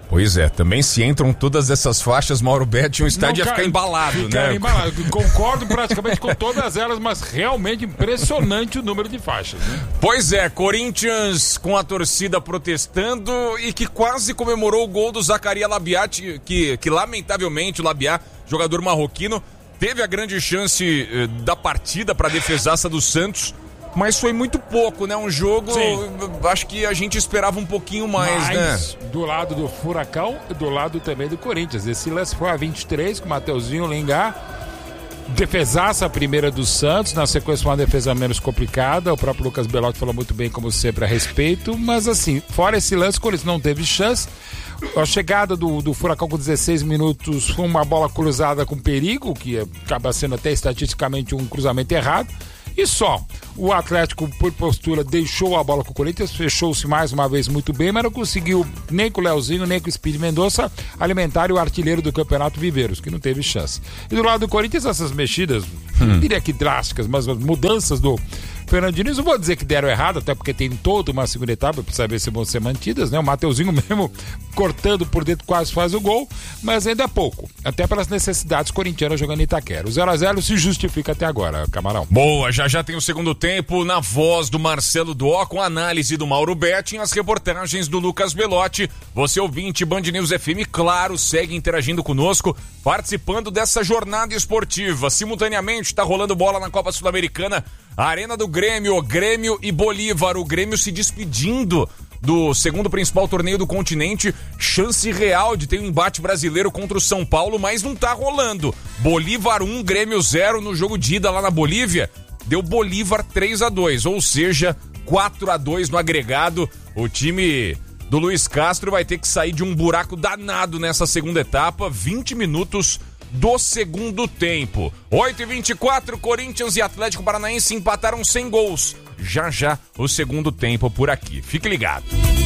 Pois é, também se entram todas essas faixas, Mauro Betti, o estádio Não, ia ficar embalado, fica né? Embalado. Concordo praticamente com todas elas, mas realmente impressionante o número de faixas, né? Pois é, Corinthians com a torcida protestando e que quase comemorou o gol do Zacarias Labiat, que, que lamentavelmente o Labiat, jogador marroquino, teve a grande chance eh, da partida para a defesaça do Santos, mas foi muito pouco, né? Um jogo, Sim. acho que a gente esperava um pouquinho mais, Mas, né? do lado do Furacão e do lado também do Corinthians. Esse lance foi a vinte e três com o Mateuzinho Lingá. Defesaça a primeira do Santos, na sequência uma defesa menos complicada. O próprio Lucas Belotti falou muito bem, como sempre, a respeito. Mas assim, fora esse lance, o Corinthians não teve chance. A chegada do, do Furacão com dezesseis minutos foi uma bola cruzada com perigo, que acaba sendo até estatisticamente um cruzamento errado. E só, o Atlético, por postura, deixou a bola com o Corinthians, fechou-se mais uma vez muito bem, mas não conseguiu nem com o Leozinho, nem com o Speed Mendonça alimentar o artilheiro do campeonato, Viveiros, que não teve chance. E do lado do Corinthians, essas mexidas, hum. não diria que drásticas, mas as mudanças do Fernando Diniz, não vou dizer que deram errado, até porque tem toda uma segunda etapa para saber se vão ser mantidas, né? O Mateuzinho mesmo cortando por dentro quase faz o gol, mas ainda é pouco, até pelas necessidades corintianas jogando em Itaquera. O zero a zero se justifica até agora, Camarão. Boa, já já tem o segundo tempo na voz do Marcelo Dó, com a análise do Mauro Betti, as reportagens do Lucas Belotti. Você ouvinte, Band News F M, claro, segue interagindo conosco, participando dessa jornada esportiva. Simultaneamente está rolando bola na Copa Sul-Americana, a Arena do Grêmio, Grêmio e Bolívar, o Grêmio se despedindo do segundo principal torneio do continente, chance real de ter um embate brasileiro contra o São Paulo, mas não tá rolando. Bolívar um, Grêmio zero no jogo de ida lá na Bolívia, deu Bolívar três a dois, ou seja, quatro a dois no agregado. O time do Luiz Castro vai ter que sair de um buraco danado nessa segunda etapa, vinte minutos do segundo tempo. oito e vinte e quatro, Corinthians e Atlético Paranaense empataram sem gols. Já já o segundo tempo por aqui. Fique ligado.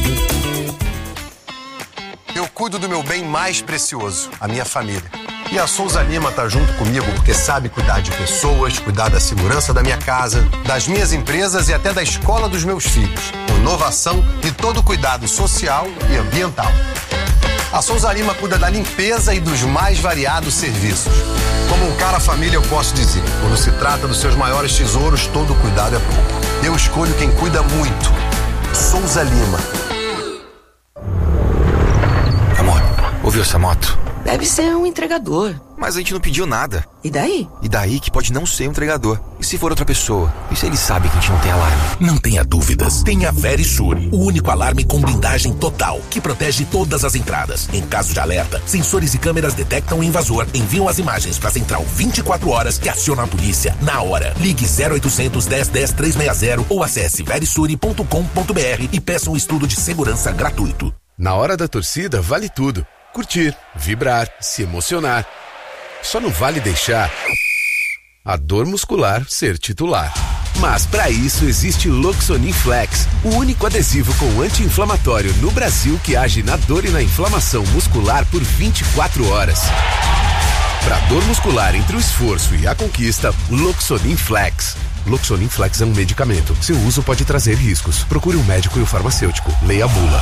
Eu cuido do meu bem mais precioso, a minha família. E a Souza Lima tá junto comigo porque sabe cuidar de pessoas, cuidar da segurança da minha casa, das minhas empresas e até da escola dos meus filhos. Com inovação e todo cuidado social e ambiental. A Souza Lima cuida da limpeza e dos mais variados serviços. Como um cara família, eu posso dizer, quando se trata dos seus maiores tesouros, todo cuidado é pouco. Eu escolho quem cuida muito. Souza Lima. Amor, ouviu essa moto? Deve ser um entregador. Mas a gente não pediu nada. E daí? E daí que pode não ser um entregador. E se for outra pessoa? E se ele sabe que a gente não tem alarme? Não tenha dúvidas. Tenha a Verisure, o único alarme com blindagem total, que protege todas as entradas. Em caso de alerta, sensores e câmeras detectam o invasor, enviam as imagens para a central vinte e quatro horas que aciona a polícia na hora. Ligue zero oitocentos, dez, dez, trezentos e sessenta ou acesse verisure ponto com ponto br e peça um estudo de segurança gratuito. Na hora da torcida, vale tudo. Curtir, vibrar, se emocionar. Só não vale deixar a dor muscular ser titular. Mas para isso existe Loxonin Flex, o único adesivo com anti-inflamatório no Brasil que age na dor e na inflamação muscular por vinte e quatro horas. Para dor muscular entre o esforço e a conquista, Loxonin Flex. Loxonin Flex é um medicamento. Seu uso pode trazer riscos. Procure um médico e um farmacêutico. Leia a bula.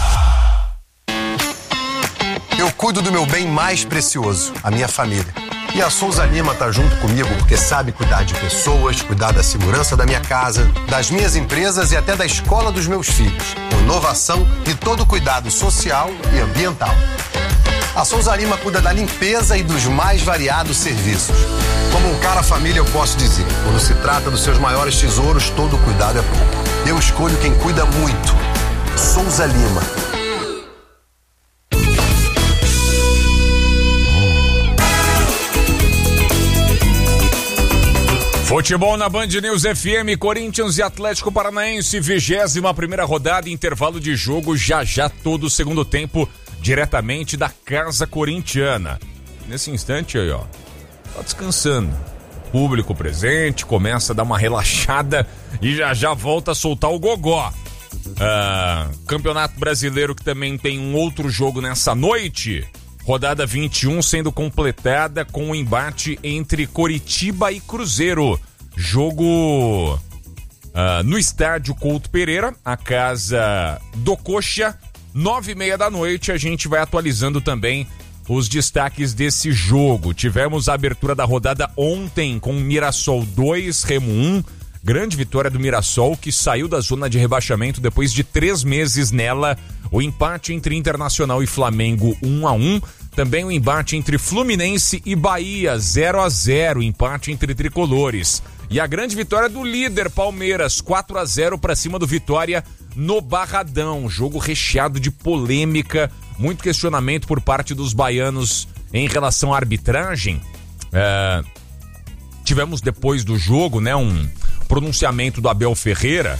Eu cuido do meu bem mais precioso, a minha família. E a Souza Lima tá junto comigo porque sabe cuidar de pessoas, cuidar da segurança da minha casa, das minhas empresas e até da escola dos meus filhos. Com inovação e todo cuidado social e ambiental. A Souza Lima cuida da limpeza e dos mais variados serviços. Como um cara família, eu posso dizer, quando se trata dos seus maiores tesouros, todo cuidado é pouco. Eu escolho quem cuida muito. Souza Lima. Futebol na Band News F M, Corinthians e Atlético Paranaense, vigésima primeira rodada, intervalo de jogo, já já todo o segundo tempo, diretamente da casa corintiana. Nesse instante aí, ó, tá descansando. Público presente, começa a dar uma relaxada e já já volta a soltar o gogó. Ah, Campeonato Brasileiro, que também tem um outro jogo nessa noite. Rodada vinte e um sendo completada com o embate entre Coritiba e Cruzeiro. Jogo uh, no estádio Couto Pereira, a casa do Coxa. nove e meia da noite, a gente vai atualizando também os destaques desse jogo. Tivemos a abertura da rodada ontem com Mirassol dois, Remo um. Grande vitória do Mirassol, que saiu da zona de rebaixamento depois de três meses nela. O empate entre Internacional e Flamengo, um a um. Também o embate entre Fluminense e Bahia, zero a zero. Empate entre tricolores. E a grande vitória do líder Palmeiras, quatro a zero para cima do Vitória no Barradão. Jogo recheado de polêmica, muito questionamento por parte dos baianos em relação à arbitragem. É... Tivemos depois do jogo, né, um pronunciamento do Abel Ferreira,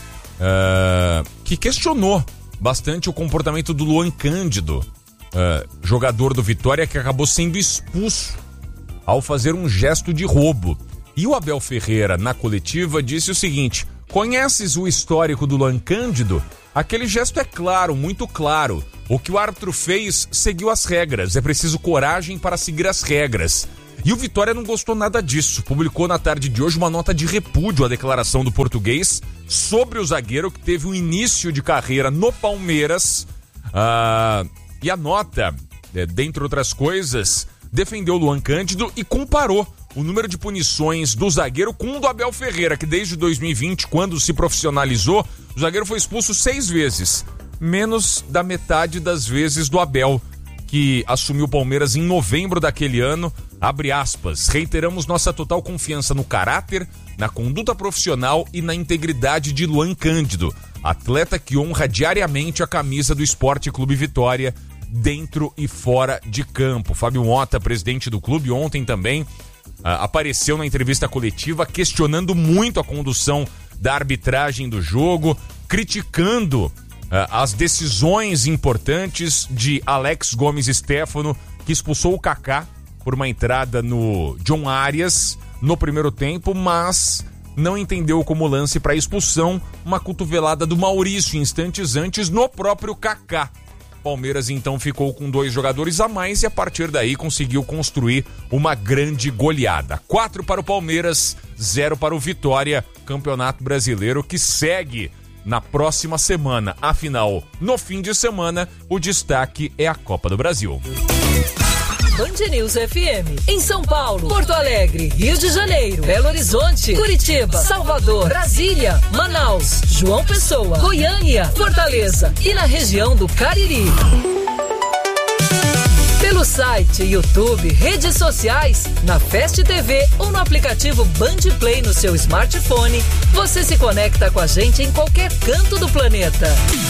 uh, que questionou bastante o comportamento do Luan Cândido, uh, jogador do Vitória, que acabou sendo expulso ao fazer um gesto de roubo. E o Abel Ferreira, na coletiva, disse o seguinte: conheces o histórico do Luan Cândido? Aquele gesto é claro, muito claro. O que o árbitro fez seguiu as regras. É preciso coragem para seguir as regras. E o Vitória não gostou nada disso. Publicou na tarde de hoje uma nota de repúdio à declaração do português sobre o zagueiro que teve um início de carreira no Palmeiras. Ah, e a nota, dentre outras coisas, defendeu o Luan Cândido e comparou o número de punições do zagueiro com o do Abel Ferreira, que desde dois mil e vinte, quando se profissionalizou, o zagueiro foi expulso seis vezes. Menos da metade das vezes do Abel, que assumiu o Palmeiras em novembro daquele ano. Abre aspas, reiteramos nossa total confiança no caráter, na conduta profissional e na integridade de Luan Cândido, atleta que honra diariamente a camisa do Sport Clube Vitória, dentro e fora de campo. Fábio Mota, presidente do clube, ontem também uh, apareceu na entrevista coletiva questionando muito a condução da arbitragem do jogo, criticando uh, as decisões importantes de Alex Gomes Stéfano, que expulsou o Kaká por uma entrada no John Arias no primeiro tempo, mas não entendeu como lance para expulsão uma cotovelada do Maurício instantes antes no próprio Kaká. Palmeiras então ficou com dois jogadores a mais e a partir daí conseguiu construir uma grande goleada. Quatro para o Palmeiras, zero para o Vitória. Campeonato Brasileiro que segue na próxima semana. Afinal, no fim de semana, o destaque é a Copa do Brasil. Band News F M, em São Paulo, Porto Alegre, Rio de Janeiro, Belo Horizonte, Curitiba, Salvador, Brasília, Manaus, João Pessoa, Goiânia, Fortaleza e na região do Cariri. Pelo site, YouTube, redes sociais, na Fast T V ou no aplicativo Band Play no seu smartphone, você se conecta com a gente em qualquer canto do planeta.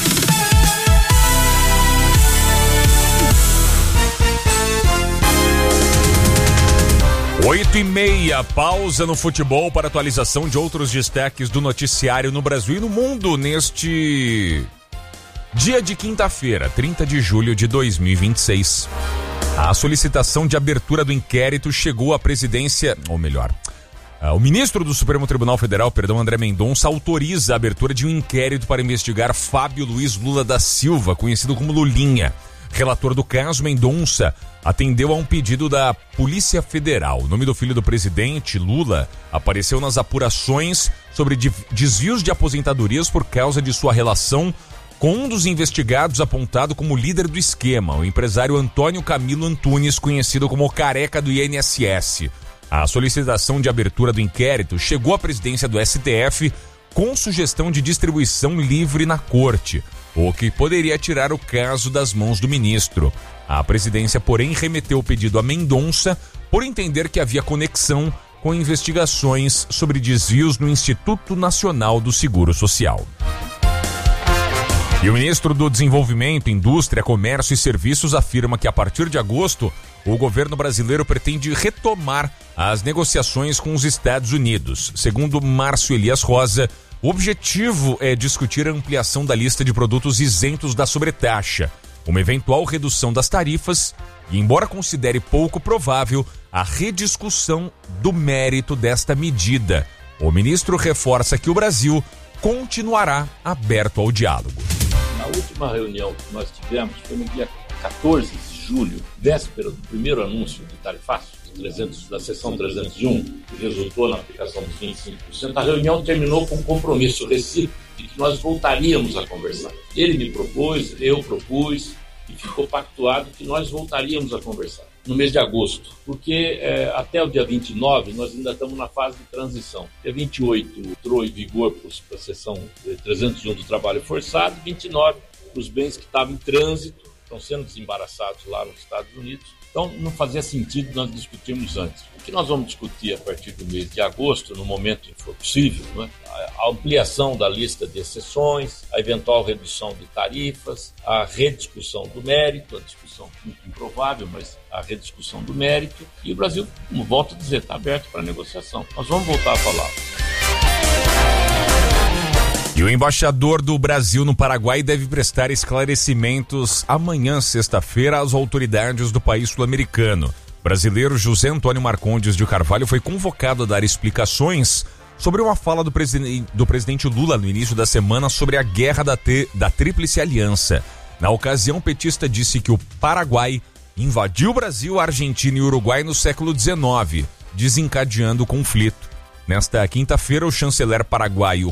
Oito e meia, pausa no futebol para atualização de outros destaques do noticiário no Brasil e no mundo neste dia de quinta-feira, trinta de julho de dois mil e vinte e seis. A solicitação de abertura do inquérito chegou à presidência, ou melhor, o ministro do Supremo Tribunal Federal, perdão, André Mendonça, autoriza a abertura de um inquérito para investigar Fábio Luiz Lula da Silva, conhecido como Lulinha. Relator do caso, Mendonça atendeu a um pedido da Polícia Federal. O nome do filho do presidente, Lula, apareceu nas apurações sobre desvios de aposentadorias por causa de sua relação com um dos investigados apontado como líder do esquema, o empresário Antônio Camilo Antunes, conhecido como o Careca do I N S S. A solicitação de abertura do inquérito chegou à presidência do S T F com sugestão de distribuição livre na corte, o que poderia tirar o caso das mãos do ministro. A presidência, porém, remeteu o pedido a Mendonça por entender que havia conexão com investigações sobre desvios no Instituto Nacional do Seguro Social. E o ministro do Desenvolvimento, Indústria, Comércio e Serviços afirma que a partir de agosto o governo brasileiro pretende retomar as negociações com os Estados Unidos. Segundo Márcio Elias Rosa, o objetivo é discutir a ampliação da lista de produtos isentos da sobretaxa, uma eventual redução das tarifas e, embora considere pouco provável, a rediscussão do mérito desta medida. O ministro reforça que o Brasil continuará aberto ao diálogo. Na última reunião que nós tivemos foi no dia quatorze de julho, véspera do primeiro anúncio de tarifaço trezentos, da seção trezentos e um, que resultou na aplicação dos vinte e cinco por cento. A reunião terminou com um compromisso recíproco de que nós voltaríamos a conversar. Ele me propôs, eu propus, e ficou pactuado que nós voltaríamos a conversar no mês de agosto, porque é, até o dia vinte e nove nós ainda estamos na fase de transição. Dia vinte e oito entrou em vigor para a seção trezentos e um do trabalho forçado, vinte e nove os bens que estavam em trânsito estão sendo desembaraçados lá nos Estados Unidos. Então não fazia sentido nós discutirmos antes. O que nós vamos discutir a partir do mês de agosto, no momento em que for possível, né? A ampliação da lista de exceções, a eventual redução de tarifas, a rediscussão do mérito, a discussão muito improvável, mas a rediscussão do mérito. E o Brasil, como volto a dizer, está aberto para negociação. Nós vamos voltar a falar. E o embaixador do Brasil no Paraguai deve prestar esclarecimentos amanhã, sexta-feira, às autoridades do país sul-americano. O brasileiro José Antônio Marcondes de Carvalho foi convocado a dar explicações sobre uma fala do, presiden- do presidente Lula no início da semana sobre a guerra da, te- da Tríplice Aliança. Na ocasião, o petista disse que o Paraguai invadiu o Brasil, a Argentina e o Uruguai no século dezenove, desencadeando o conflito. Nesta quinta-feira, o chanceler paraguaio